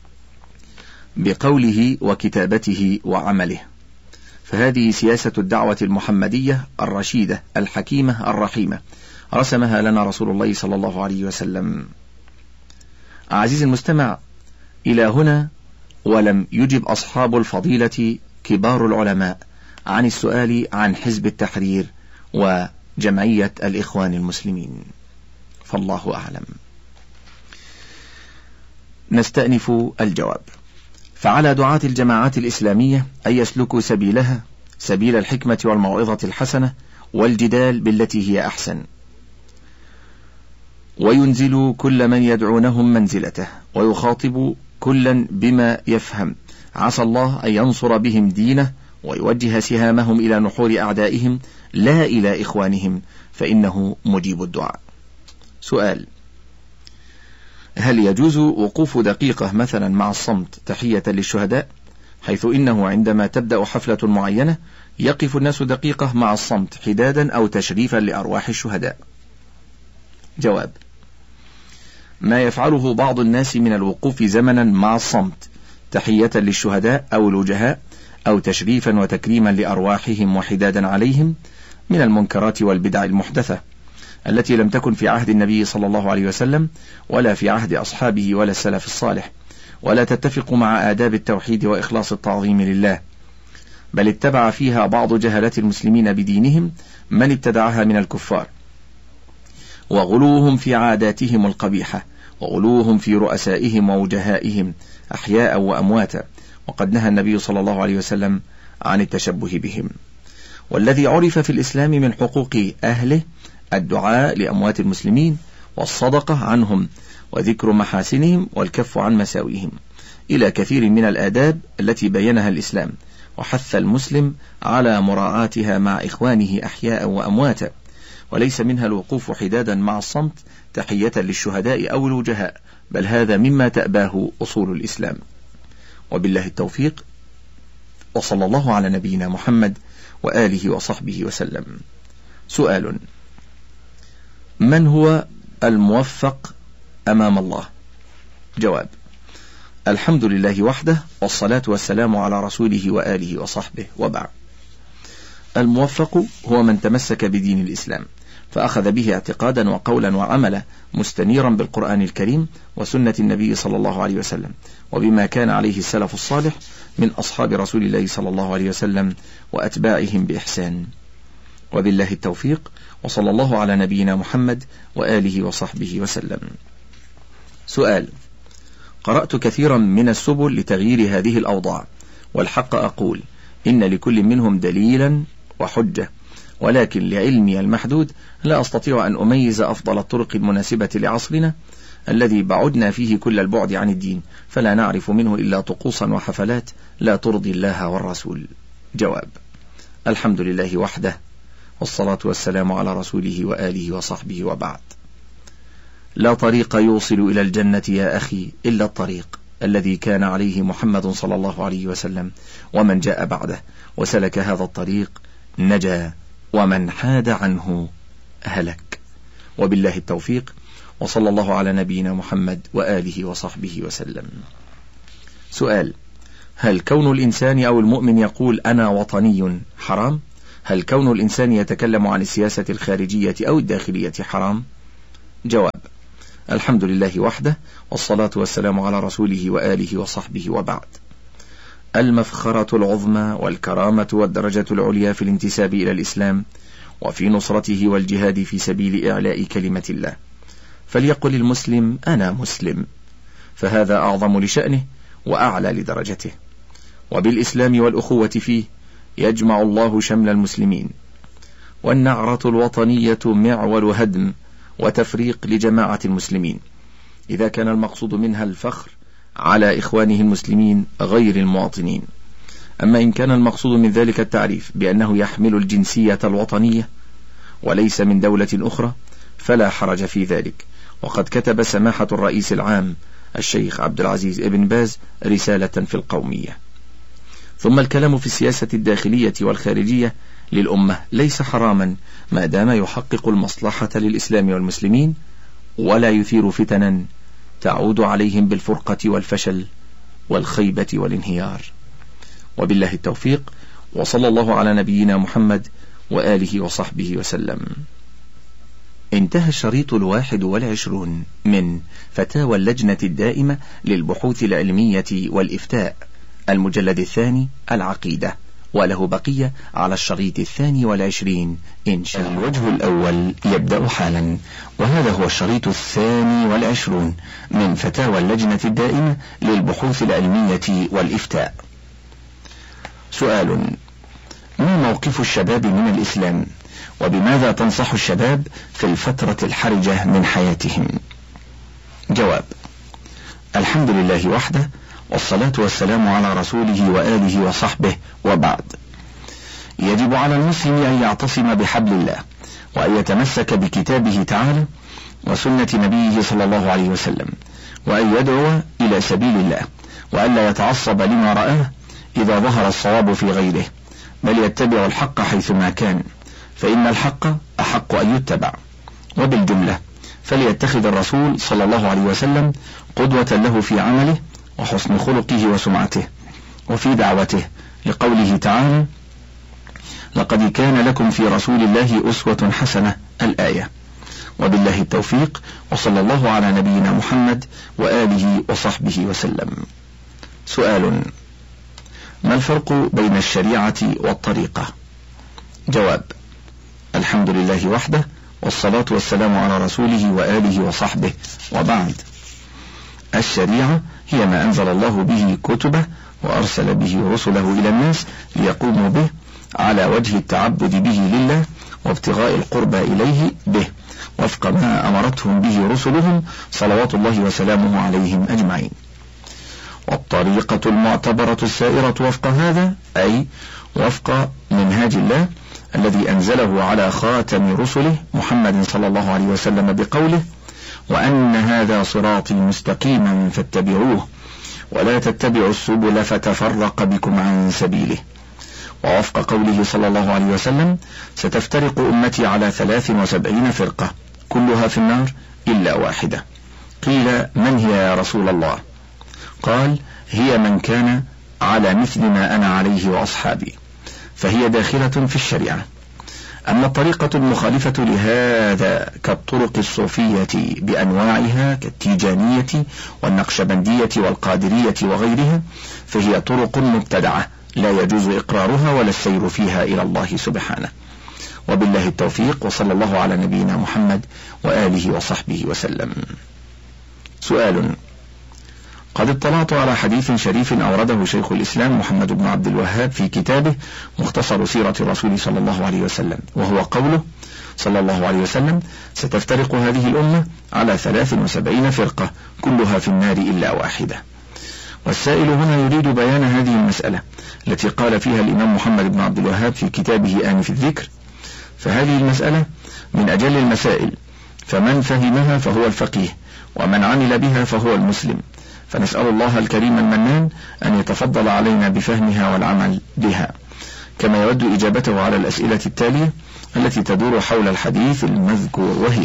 بقوله وكتابته وعمله. فهذه سياسة الدعوة المحمدية الرشيدة الحكيمة الرحيمة، رسمها لنا رسول الله صلى الله عليه وسلم. عزيزي المستمع، إلى هنا ولم يجب أصحاب الفضيلة كبار العلماء عن السؤال عن حزب التحرير وجمعية الإخوان المسلمين، فالله أعلم. نستأنف الجواب. فعلى دعاة الجماعات الإسلامية أن يسلكوا سبيلها سبيل الحكمة والموعظة الحسنة والجدال بالتي هي أحسن، وينزلوا كل من يدعونهم منزلته، ويخاطب كلا بما يفهم، عسى الله أن ينصر بهم دينه ويوجه سهامهم إلى نحور أعدائهم لا إلى إخوانهم، فإنه مجيب الدعاء. سؤال: هل يجوز وقوف دقيقة مثلا مع الصمت تحية للشهداء، حيث إنه عندما تبدأ حفلة معينة يقف الناس دقيقة مع الصمت حدادا أو تشريفا لأرواح الشهداء؟ جواب: ما يفعله بعض الناس من الوقوف زمنا مع الصمت تحية للشهداء أو الوجهاء أو تشريفا وتكريما لأرواحهم وحدادا عليهم من المنكرات والبدع المحدثة التي لم تكن في عهد النبي صلى الله عليه وسلم ولا في عهد أصحابه ولا السلف الصالح، ولا تتفق مع آداب التوحيد وإخلاص التعظيم لله، بل اتبع فيها بعض جهلة المسلمين بدينهم من ابتدعها من الكفار، وغلوهم في عاداتهم القبيحة، وغلوهم في رؤسائهم ووجهائهم أحياء وأمواتا، وقد نهى النبي صلى الله عليه وسلم عن التشبه بهم. والذي عرف في الإسلام من حقوق أهله الدعاء لأموات المسلمين والصدقة عنهم وذكر محاسنهم والكف عن مساويهم، إلى كثير من الآداب التي بينها الإسلام وحث المسلم على مراعاتها مع إخوانه أحياء وأمواتا، وليس منها الوقوف حدادا مع الصمت تحية للشهداء أو الوجهاء، بل هذا مما تأباه أصول الإسلام. وبالله التوفيق، وصلى الله على نبينا محمد وآله وصحبه وسلم. سؤال: من هو الموفق أمام الله؟ جواب: الحمد لله وحده، والصلاة والسلام على رسوله وآله وصحبه، وبعد. الموفق هو من تمسك بدين الإسلام فأخذ به اعتقادا وقولا وعملا مستنيرا بالقرآن الكريم وسنة النبي صلى الله عليه وسلم، وبما كان عليه السلف الصالح من أصحاب رسول الله صلى الله عليه وسلم وأتباعهم بإحسان. وبالله التوفيق، وصلى الله على نبينا محمد وآله وصحبه وسلم. سؤال: قرأت كثيرا من السبل لتغيير هذه الأوضاع، والحق أقول إن لكل منهم دليلا وحجة، ولكن لعلمي المحدود لا أستطيع أن أميز أفضل الطرق المناسبة لعصرنا الذي بعدنا فيه كل البعد عن الدين، فلا نعرف منه إلا طقوسا وحفلات لا ترضي الله والرسول. جواب: الحمد لله وحده، والصلاة والسلام على رسوله وآله وصحبه، وبعد. لا طريق يوصل إلى الجنة يا أخي إلا الطريق الذي كان عليه محمد صلى الله عليه وسلم ومن جاء بعده وسلك هذا الطريق نجا، ومن حاد عنه هلك. وبالله التوفيق، وصلى الله على نبينا محمد وآله وصحبه وسلم. سؤال: هل كون الإنسان أو المؤمن يقول أنا وطني حرام؟ هل كون الإنسان يتكلم عن السياسة الخارجية أو الداخلية حرام؟ جواب: الحمد لله وحده، والصلاة والسلام على رسوله وآله وصحبه، وبعد. المفخرة العظمى والكرامة والدرجة العليا في الانتساب إلى الإسلام وفي نصرته والجهاد في سبيل إعلاء كلمة الله، فليقل المسلم أنا مسلم، فهذا أعظم لشأنه وأعلى لدرجته. وبالإسلام والأخوة فيه يجمع الله شمل المسلمين. والنعرة الوطنية معول هدم وتفريق لجماعة المسلمين، إذا كان المقصود منها الفخر على إخوانه المسلمين غير المواطنين. أما إن كان المقصود من ذلك التعريف بأنه يحمل الجنسية الوطنية وليس من دولة أخرى فلا حرج في ذلك، وقد كتب سماحة الرئيس العام الشيخ عبد العزيز ابن باز رسالة في القومية. ثم الكلام في السياسة الداخلية والخارجية للأمة ليس حراما ما دام يحقق المصلحة للإسلام والمسلمين ولا يثير فتنا تعود عليهم بالفرقة والفشل والخيبة والانهيار. وبالله التوفيق، وصلى الله على نبينا محمد وآله وصحبه وسلم. انتهى الشريط الواحد والعشرون من فتاوى اللجنة الدائمة للبحوث العلمية والإفتاء، المجلد الثاني العقيدة، وله بقية على الشريط الثاني والعشرين إن شاء الله. الوجه الأول يبدأ حالا، وهذا هو الشريط الثاني والعشرون من فتاوى اللجنة الدائمة للبحوث العلمية والإفتاء. سؤال: ما موقف الشباب من الإسلام؟ وبماذا تنصح الشباب في الفترة الحرجة من حياتهم؟ جواب: الحمد لله وحده، والصلاة والسلام على رسوله وآله وصحبه، وبعد. يجب على المسلم أن يعتصم بحبل الله وأن يتمسك بكتابه تعالى وسنة نبيه صلى الله عليه وسلم، وأن يدعو إلى سبيل الله، وأن لا يتعصب لما رآه إذا ظهر الصواب في غيره، بل يتبع الحق حيثما كان، فإن الحق أحق أن يتبع. وبالجملة فليتخذ الرسول صلى الله عليه وسلم قدوة له في عمله وحسن خلقه وسمعته وفي دعوته، لقوله تعالى: لقد كان لكم في رسول الله أسوة حسنة، الآية. وبالله التوفيق، وصلى الله على نبينا محمد وآله وصحبه وسلم. سؤال: ما الفرق بين الشريعة والطريقة؟ جواب: الحمد لله وحده، والصلاة والسلام على رسوله وآله وصحبه، وبعد. الشريعة هي ما أنزل الله به كتبه وأرسل به رسله إلى الناس ليقوموا به على وجه التعبد به لله وابتغاء القربى إليه به، وفق ما أمرتهم به رسلهم صلوات الله وسلامه عليهم أجمعين. والطريقة المعتبرة السائرة وفق هذا، أي وفق منهاج الله الذي أنزله على خاتم رسله محمد صلى الله عليه وسلم بقوله: وأن هذا صراطي مستقيما فاتبعوه ولا تتبعوا السبل فتفرق بكم عن سبيله. ووفق قوله صلى الله عليه وسلم: ستفترق أمتي على ثلاث وسبعين فرقة كلها في النار إلا واحدة. قيل: من هي يا رسول الله؟ قال: هي من كان على مثل ما أنا عليه وأصحابي، فهي داخلة في الشريعة. أما الطريقة المخالفة لهذا كالطرق الصوفية بأنواعها كالتيجانية والنقشبندية والقادرية وغيرها، فهي طرق مبتدعة لا يجوز إقرارها ولا السير فيها إلى الله سبحانه. وبالله التوفيق، وصلى الله على نبينا محمد وآله وصحبه وسلم. سؤال: قد اطلعت على حديث شريف أورده شيخ الإسلام محمد بن عبد الوهاب في كتابه مختصر سيرة الرسول صلى الله عليه وسلم، وهو قوله صلى الله عليه وسلم: ستفترق هذه الأمة على ثلاث وسبعين فرقة كلها في النار إلا واحدة. والسائل هنا يريد بيان هذه المسألة التي قال فيها الإمام محمد بن عبد الوهاب في كتابه آنف الذكر، فهذه المسألة من أجل المسائل، فمن فهمها فهو الفقيه، ومن عمل بها فهو المسلم، فنسأل الله الكريم المنان أن يتفضل علينا بفهمها والعمل بها، كما يود إجابته على الأسئلة التالية التي تدور حول الحديث المذكور، وهي: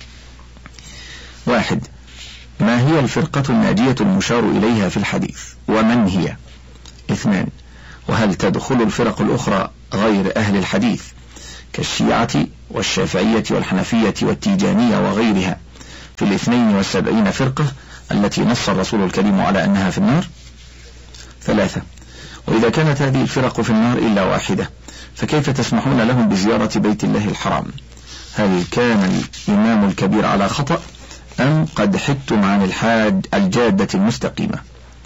واحد، ما هي الفرقة الناجية المشار إليها في الحديث، ومن هي؟ اثنان، وهل تدخل الفرق الأخرى غير أهل الحديث كالشيعة والشافعية والحنفية والتيجانية وغيرها في الاثنين والسبعين فرقة التي نص الرسول الكريم على أنها في النار؟ ثلاثة، وإذا كانت هذه الفرق في النار إلا واحدة فكيف تسمحون لهم بزيارة بيت الله الحرام؟ هل كان الإمام الكبير على خطأ أم قد حدتم عن الحاد الجادة المستقيمة؟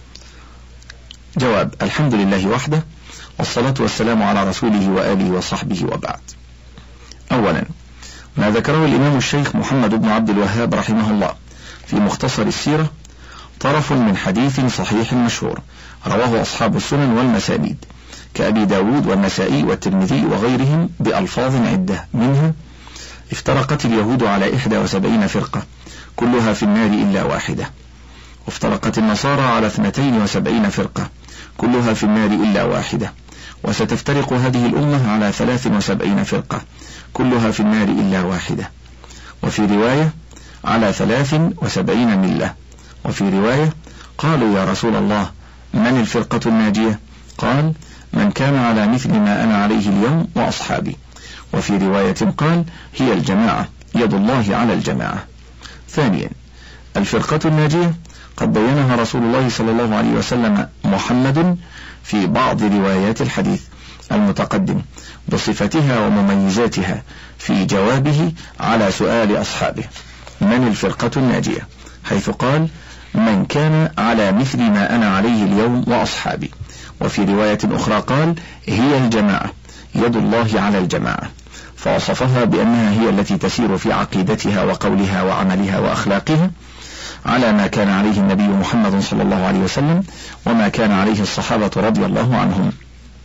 جواب: الحمد لله وحده، والصلاة والسلام على رسوله وآله وصحبه، وبعد. أولا، ما ذكره الإمام الشيخ محمد بن عبد الوهاب رحمه الله في مختصر السيرة طرف من حديث صحيح مشهور رواه أصحاب السنن والمسانيد كأبي داود والنسائي والترمذي وغيرهم بألفاظ عدة، منها: افترقت اليهود على إحدى وسبعين فرقة كلها في النار إلا واحدة، وافترقت النصارى على اثنتين وسبعين فرقة كلها في النار إلا واحدة، وستفترق هذه الأمة على ثلاث وسبعين فرقة كلها في النار إلا واحدة، وفي رواية على ثلاث وسبعين ملة، وفي رواية قالوا: يا رسول الله، من الفرقة الناجية؟ قال: من كان على مثل ما أنا عليه اليوم وأصحابي، وفي رواية قال: هي الجماعة، يد الله على الجماعة. ثانيا، الفرقة الناجية قد بينها رسول الله صلى الله عليه وسلم محمد في بعض روايات الحديث المتقدم بصفتها ومميزاتها في جوابه على سؤال أصحابه: من الفرقة الناجية؟ حيث قال: من كان على مثل ما أنا عليه اليوم وأصحابي، وفي رواية أخرى قال: هي الجماعة، يد الله على الجماعة، فوصفها بأنها هي التي تسير في عقيدتها وقولها وعملها وأخلاقها على ما كان عليه النبي محمد صلى الله عليه وسلم وما كان عليه الصحابة رضي الله عنهم،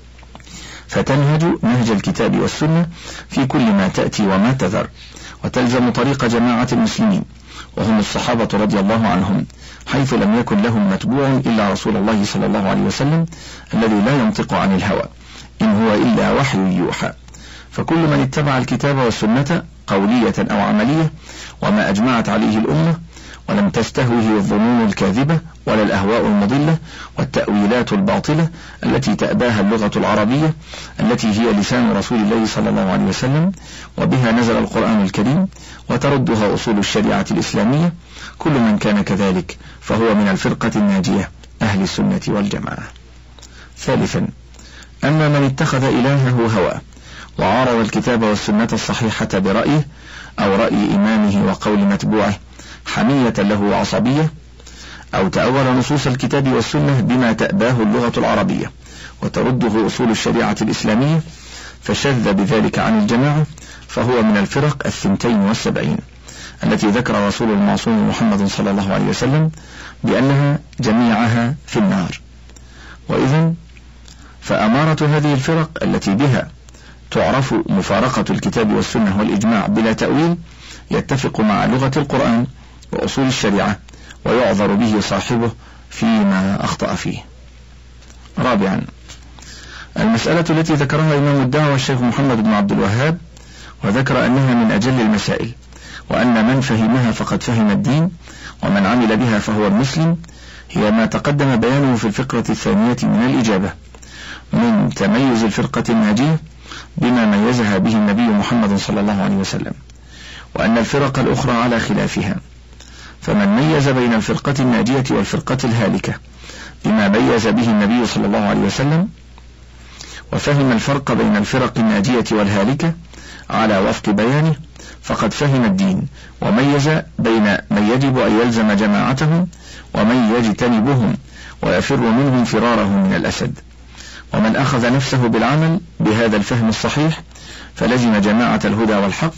فتنهج نهج الكتاب والسنة في كل ما تأتي وما تذر، وتلزم طريق جماعة المسلمين وهم الصحابة رضي الله عنهم، حيث لم يكن لهم متبوع إلا رسول الله صلى الله عليه وسلم الذي لا ينطق عن الهوى، إن هو إلا وحي يوحى. فكل من اتبع الكتاب والسنة قولية أو عملية وما أجمعت عليه الأمة، ولم تستهوه الظنون الكاذبة ولا الأهواء المضلة والتأويلات الباطلة التي تأباها اللغة العربية التي هي لسان رسول الله صلى الله عليه وسلم وبها نزل القرآن الكريم وتردها أصول الشريعة الإسلامية، كل من كان كذلك فهو من الفرقة الناجية أهل السنة والجماعة. ثالثا، أما من اتخذ إلهه هوى وعارض الكتاب والسنة الصحيحة برأيه أو رأي إمامه وقول متبوعه حمية له وعصبية، أو تأول نصوص الكتاب والسنة بما تأباه اللغة العربية وترده أصول الشريعة الإسلامية فشذ بذلك عن الجماعة، فهو من الفرق الثنتين والسبعين التي ذكر رسول المعصوم محمد صلى الله عليه وسلم بأنها جميعها في النار. وإذن فأمارة هذه الفرق التي بها تعرف مفارقة الكتاب والسنة والإجماع بلا تأويل يتفق مع لغة القرآن وأصول الشريعة ويعذر به صاحبه فيما أخطأ فيه. رابعا، المسألة التي ذكرها إمام الدعوة الشيخ محمد بن عبد الوهاب وذكر أنها من أجل المسائل، وأن من فهمها فقد فهم الدين ومن عمل بها فهو المسلم، هي ما تقدم بيانه في الفقرة الثانية من الإجابة من تميز الفرقة الناجية بما ميزها به النبي محمد صلى الله عليه وسلم، وأن الفرق الأخرى على خلافها، فمن ميز بين الفرقة الناجية والفرقة الهالكة بما ميز به النبي صلى الله عليه وسلم، وفهم الفرق بين الفرق الناجية والهالكة على وفق بيانه، فقد فهم الدين وميز بين من يجب أن يلزم جماعتهم ومن يجتنبهم ويفر منهم فراره من الأسد. ومن أخذ نفسه بالعمل بهذا الفهم الصحيح فلزم جماعة الهدى والحق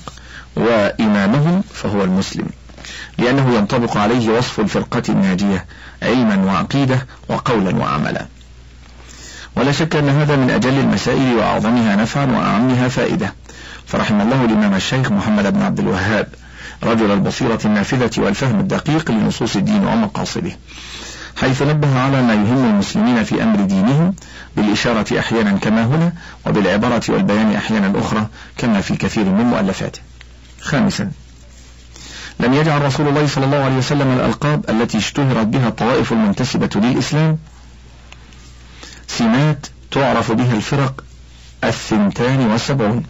وإمامهم فهو المسلم، لأنه ينطبق عليه وصف الفرقة الناجية علما وعقيدة وقولا وعملا. ولا شك أن هذا من أجل المسائل وأعظمها نفعا وأعمها فائدة، فرحم الله الإمام الشيخ محمد بن عبد الوهاب رجل البصيرة النافذة والفهم الدقيق لنصوص الدين ومقاصده، حيث نبه على ما يهم المسلمين في أمر دينهم بالإشارة أحيانا كما هنا، وبالعبارة والبيان أحيانا أخرى كما في كثير من مؤلفاته. خامسا، لم يجعل رسول الله صلى الله عليه وسلم الألقاب التي اشتهرت بها الطوائف المنتسبة للإسلام سمات تعرف بها الفرق الثنتان والسبعون،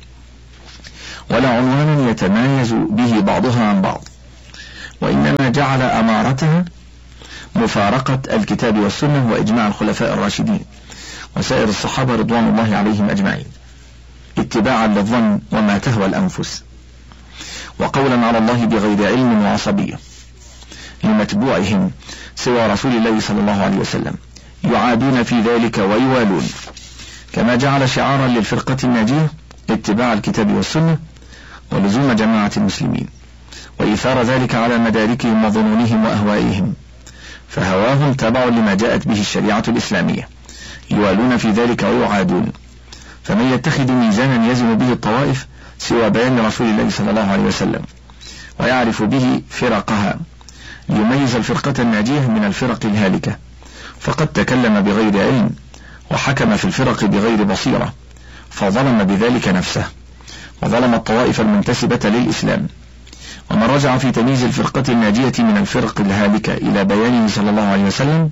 ولا عنوان يتمايز به بعضها عن بعض، وإنما جعل أمارتها مفارقة الكتاب والسنة وإجماع الخلفاء الراشدين وسائر الصحابة رضوان الله عليهم أجمعين، اتباعا للظن وما تهوى الأنفس، وقولا على الله بغير علم وعصبية لمتبوعهم سوى رسول الله صلى الله عليه وسلم، يعادون في ذلك ويوالون، كما جعل شعارا للفرقة الناجية اتباع الكتاب والسنة ولزوم جماعة المسلمين، وإيثار ذلك على مداركهم وظنونهم وأهوائهم، فهواهم تبع لما جاءت به الشريعة الإسلامية، يوالون في ذلك ويعادون. فمن يتخذ ميزانا يزن به الطوائف سوى بيان رسول الله صلى الله عليه وسلم ويعرف به فرقها ليميز الفرقة الناجية من الفرق الهالكة، فقد تكلم بغير علم وحكم في الفرق بغير بصيرة، فظلم بذلك نفسه وظلم الطوائف المنتسبة للإسلام. ومن رجع في تمييز الفرقة الناجية من الفرق الهالكة إلى بيانه صلى الله عليه وسلم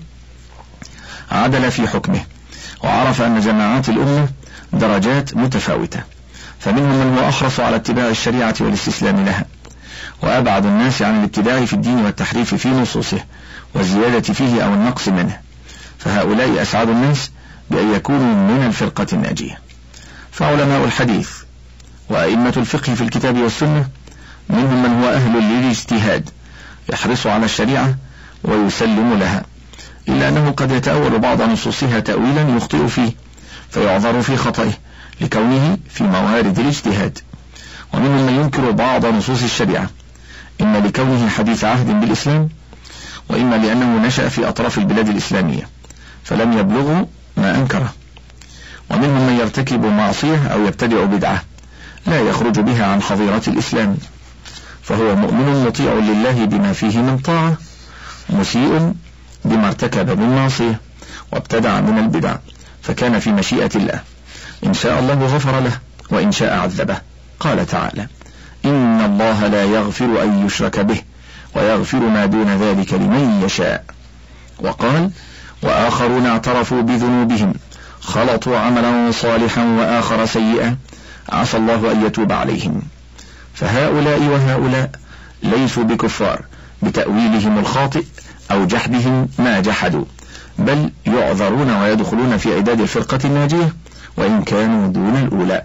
عدل في حكمه، وعرف أن جماعات الأمة درجات متفاوتة، فمنهم من هو أحرص على اتباع الشريعة والاستسلام لها، وأبعد الناس عن الابتداع في الدين والتحريف في نصوصه والزيادة فيه أو النقص منه، فهؤلاء أسعد الناس بأن يكونوا من الفرقة الناجية. فعلماء الحديث وأئمة الفقه في الكتاب والسنة منهم من هو أهل للاجتهاد يحرص على الشريعة ويسلم لها، إلا أنه قد يتأول بعض نصوصها تأويلا يخطئ فيه فيعذر في خطئه لكونه في موارد الاجتهاد. ومنهم من ينكر بعض نصوص الشريعة، إما لكونه حديث عهد بالإسلام، وإما لأنه نشأ في أطراف البلاد الإسلامية فلم يبلغوا ما أنكره. ومنهم من يرتكب معصية أو يبتدع بدعة لا يخرج بها عن حظيرة الإسلام، فهو مؤمن مطيع لله بما فيه من طاعة، مسيء بما ارتكب من معصية وابتدع من البدع، فكان في مشيئة الله، إن شاء الله غفر له وإن شاء عذبه. قال تعالى: إن الله لا يغفر أن يشرك به ويغفر ما دون ذلك لمن يشاء. وقال: وآخرون اعترفوا بذنوبهم خلطوا عملا صالحا وآخر سيئا عسى الله أن يتوب عليهم. فهؤلاء وهؤلاء ليسوا بكفار بتأويلهم الخاطئ أو جحدهم ما جحدوا، بل يعذرون ويدخلون في عداد الفرقة الناجية وإن كانوا دون الأولى.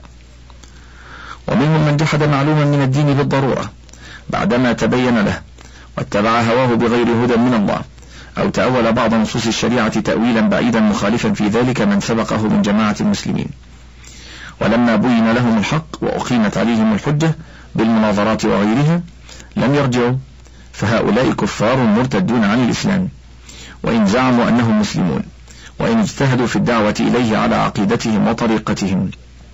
ومنهم من جحد معلوما من الدين بالضرورة بعدما تبين له واتبع هواه بغير هدى من الله، أو تأول بعض نصوص الشريعة تأويلا بعيدا مخالفا في ذلك من سبقه من جماعة المسلمين، ولما بين لهم الحق وأقيمت عليهم الحجة بالمناظرات وغيرها لم يرجعوا، فهؤلاء كفار مرتدون عن الإسلام وإن زعموا أنهم مسلمون، وإن اجتهدوا في الدعوة إليه على عقيدتهم وطريقتهم،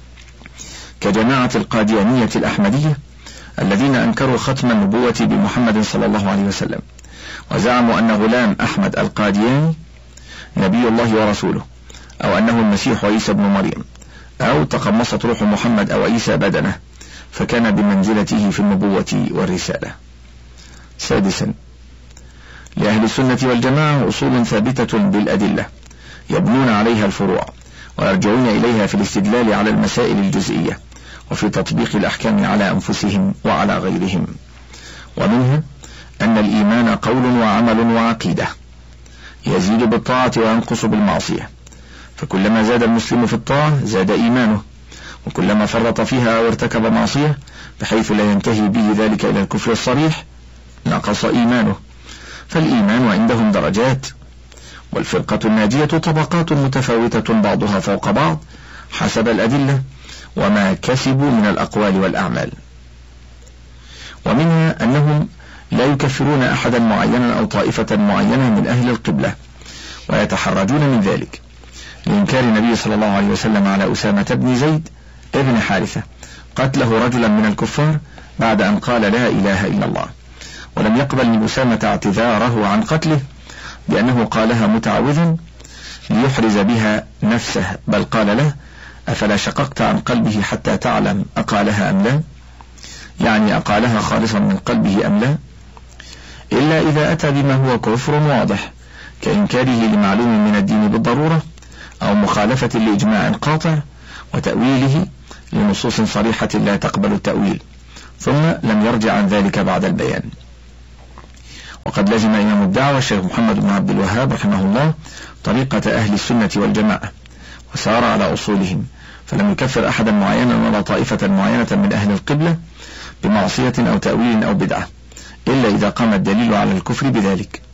كجماعة القاديانية الأحمدية الذين أنكروا ختم النبوة بمحمد صلى الله عليه وسلم، وزعموا أن غلام أحمد القادياني نبي الله ورسوله، أو أنه المسيح عيسى بن مريم، أو تقمصت روح محمد أو عيسى بدنه فكان بمنزلته في النبوة والرسالة. سادسا، لأهل السنة والجماعة أصول ثابتة بالأدلة يبنون عليها الفروع ويرجعون إليها في الاستدلال على المسائل الجزئية وفي تطبيق الأحكام على أنفسهم وعلى غيرهم. ومنها أن الإيمان قول وعمل وعقيدة يزيد بالطاعة وينقص بالمعصية، فكلما زاد المسلم في الطاعة زاد إيمانه، وكلما فرط فيها أو ارتكب معصية بحيث لا ينتهي به ذلك إلى الكفر الصريح نقص إيمانه. فالإيمان عندهم درجات، والفرقة الناجية طبقات متفاوتة بعضها فوق بعض حسب الأدلة وما كسبوا من الأقوال والأعمال. ومنها أنهم لا يكفرون أحدا معينا أو طائفة معينة من أهل القبلة، ويتحرجون من ذلك لإنكار النبي صلى الله عليه وسلم على أسامة بن زيد ابن حارثة قتله رجلا من الكفار بعد أن قال لا إله إلا الله، ولم يقبل من أسامة اعتذاره عن قتله بأنه قالها متعوذا ليحرز بها نفسه، بل قال له: أفلا شققت عن قلبه حتى تعلم أقالها أم لا؟ يعني أقالها خالصا من قلبه أم لا؟ إلا إذا أتى بما هو كفر واضح كإنكاره لمعلوم من الدين بالضرورة، أو مخالفة لإجماع قاطع وتأويله لنصوص صريحة لا تقبل التأويل، ثم لم يرجع عن ذلك بعد البيان. وقد لزم إمام الدعوة الشيخ محمد بن عبد الوهاب رحمه الله طريقة أهل السنة والجماعة، وسار على أصولهم، فلم يكفر أحدا معينا ولا طائفة معينة من أهل القبلة بمعصية أو تأويل أو بدعة، إلا إذا قام الدليل على الكفر بذلك.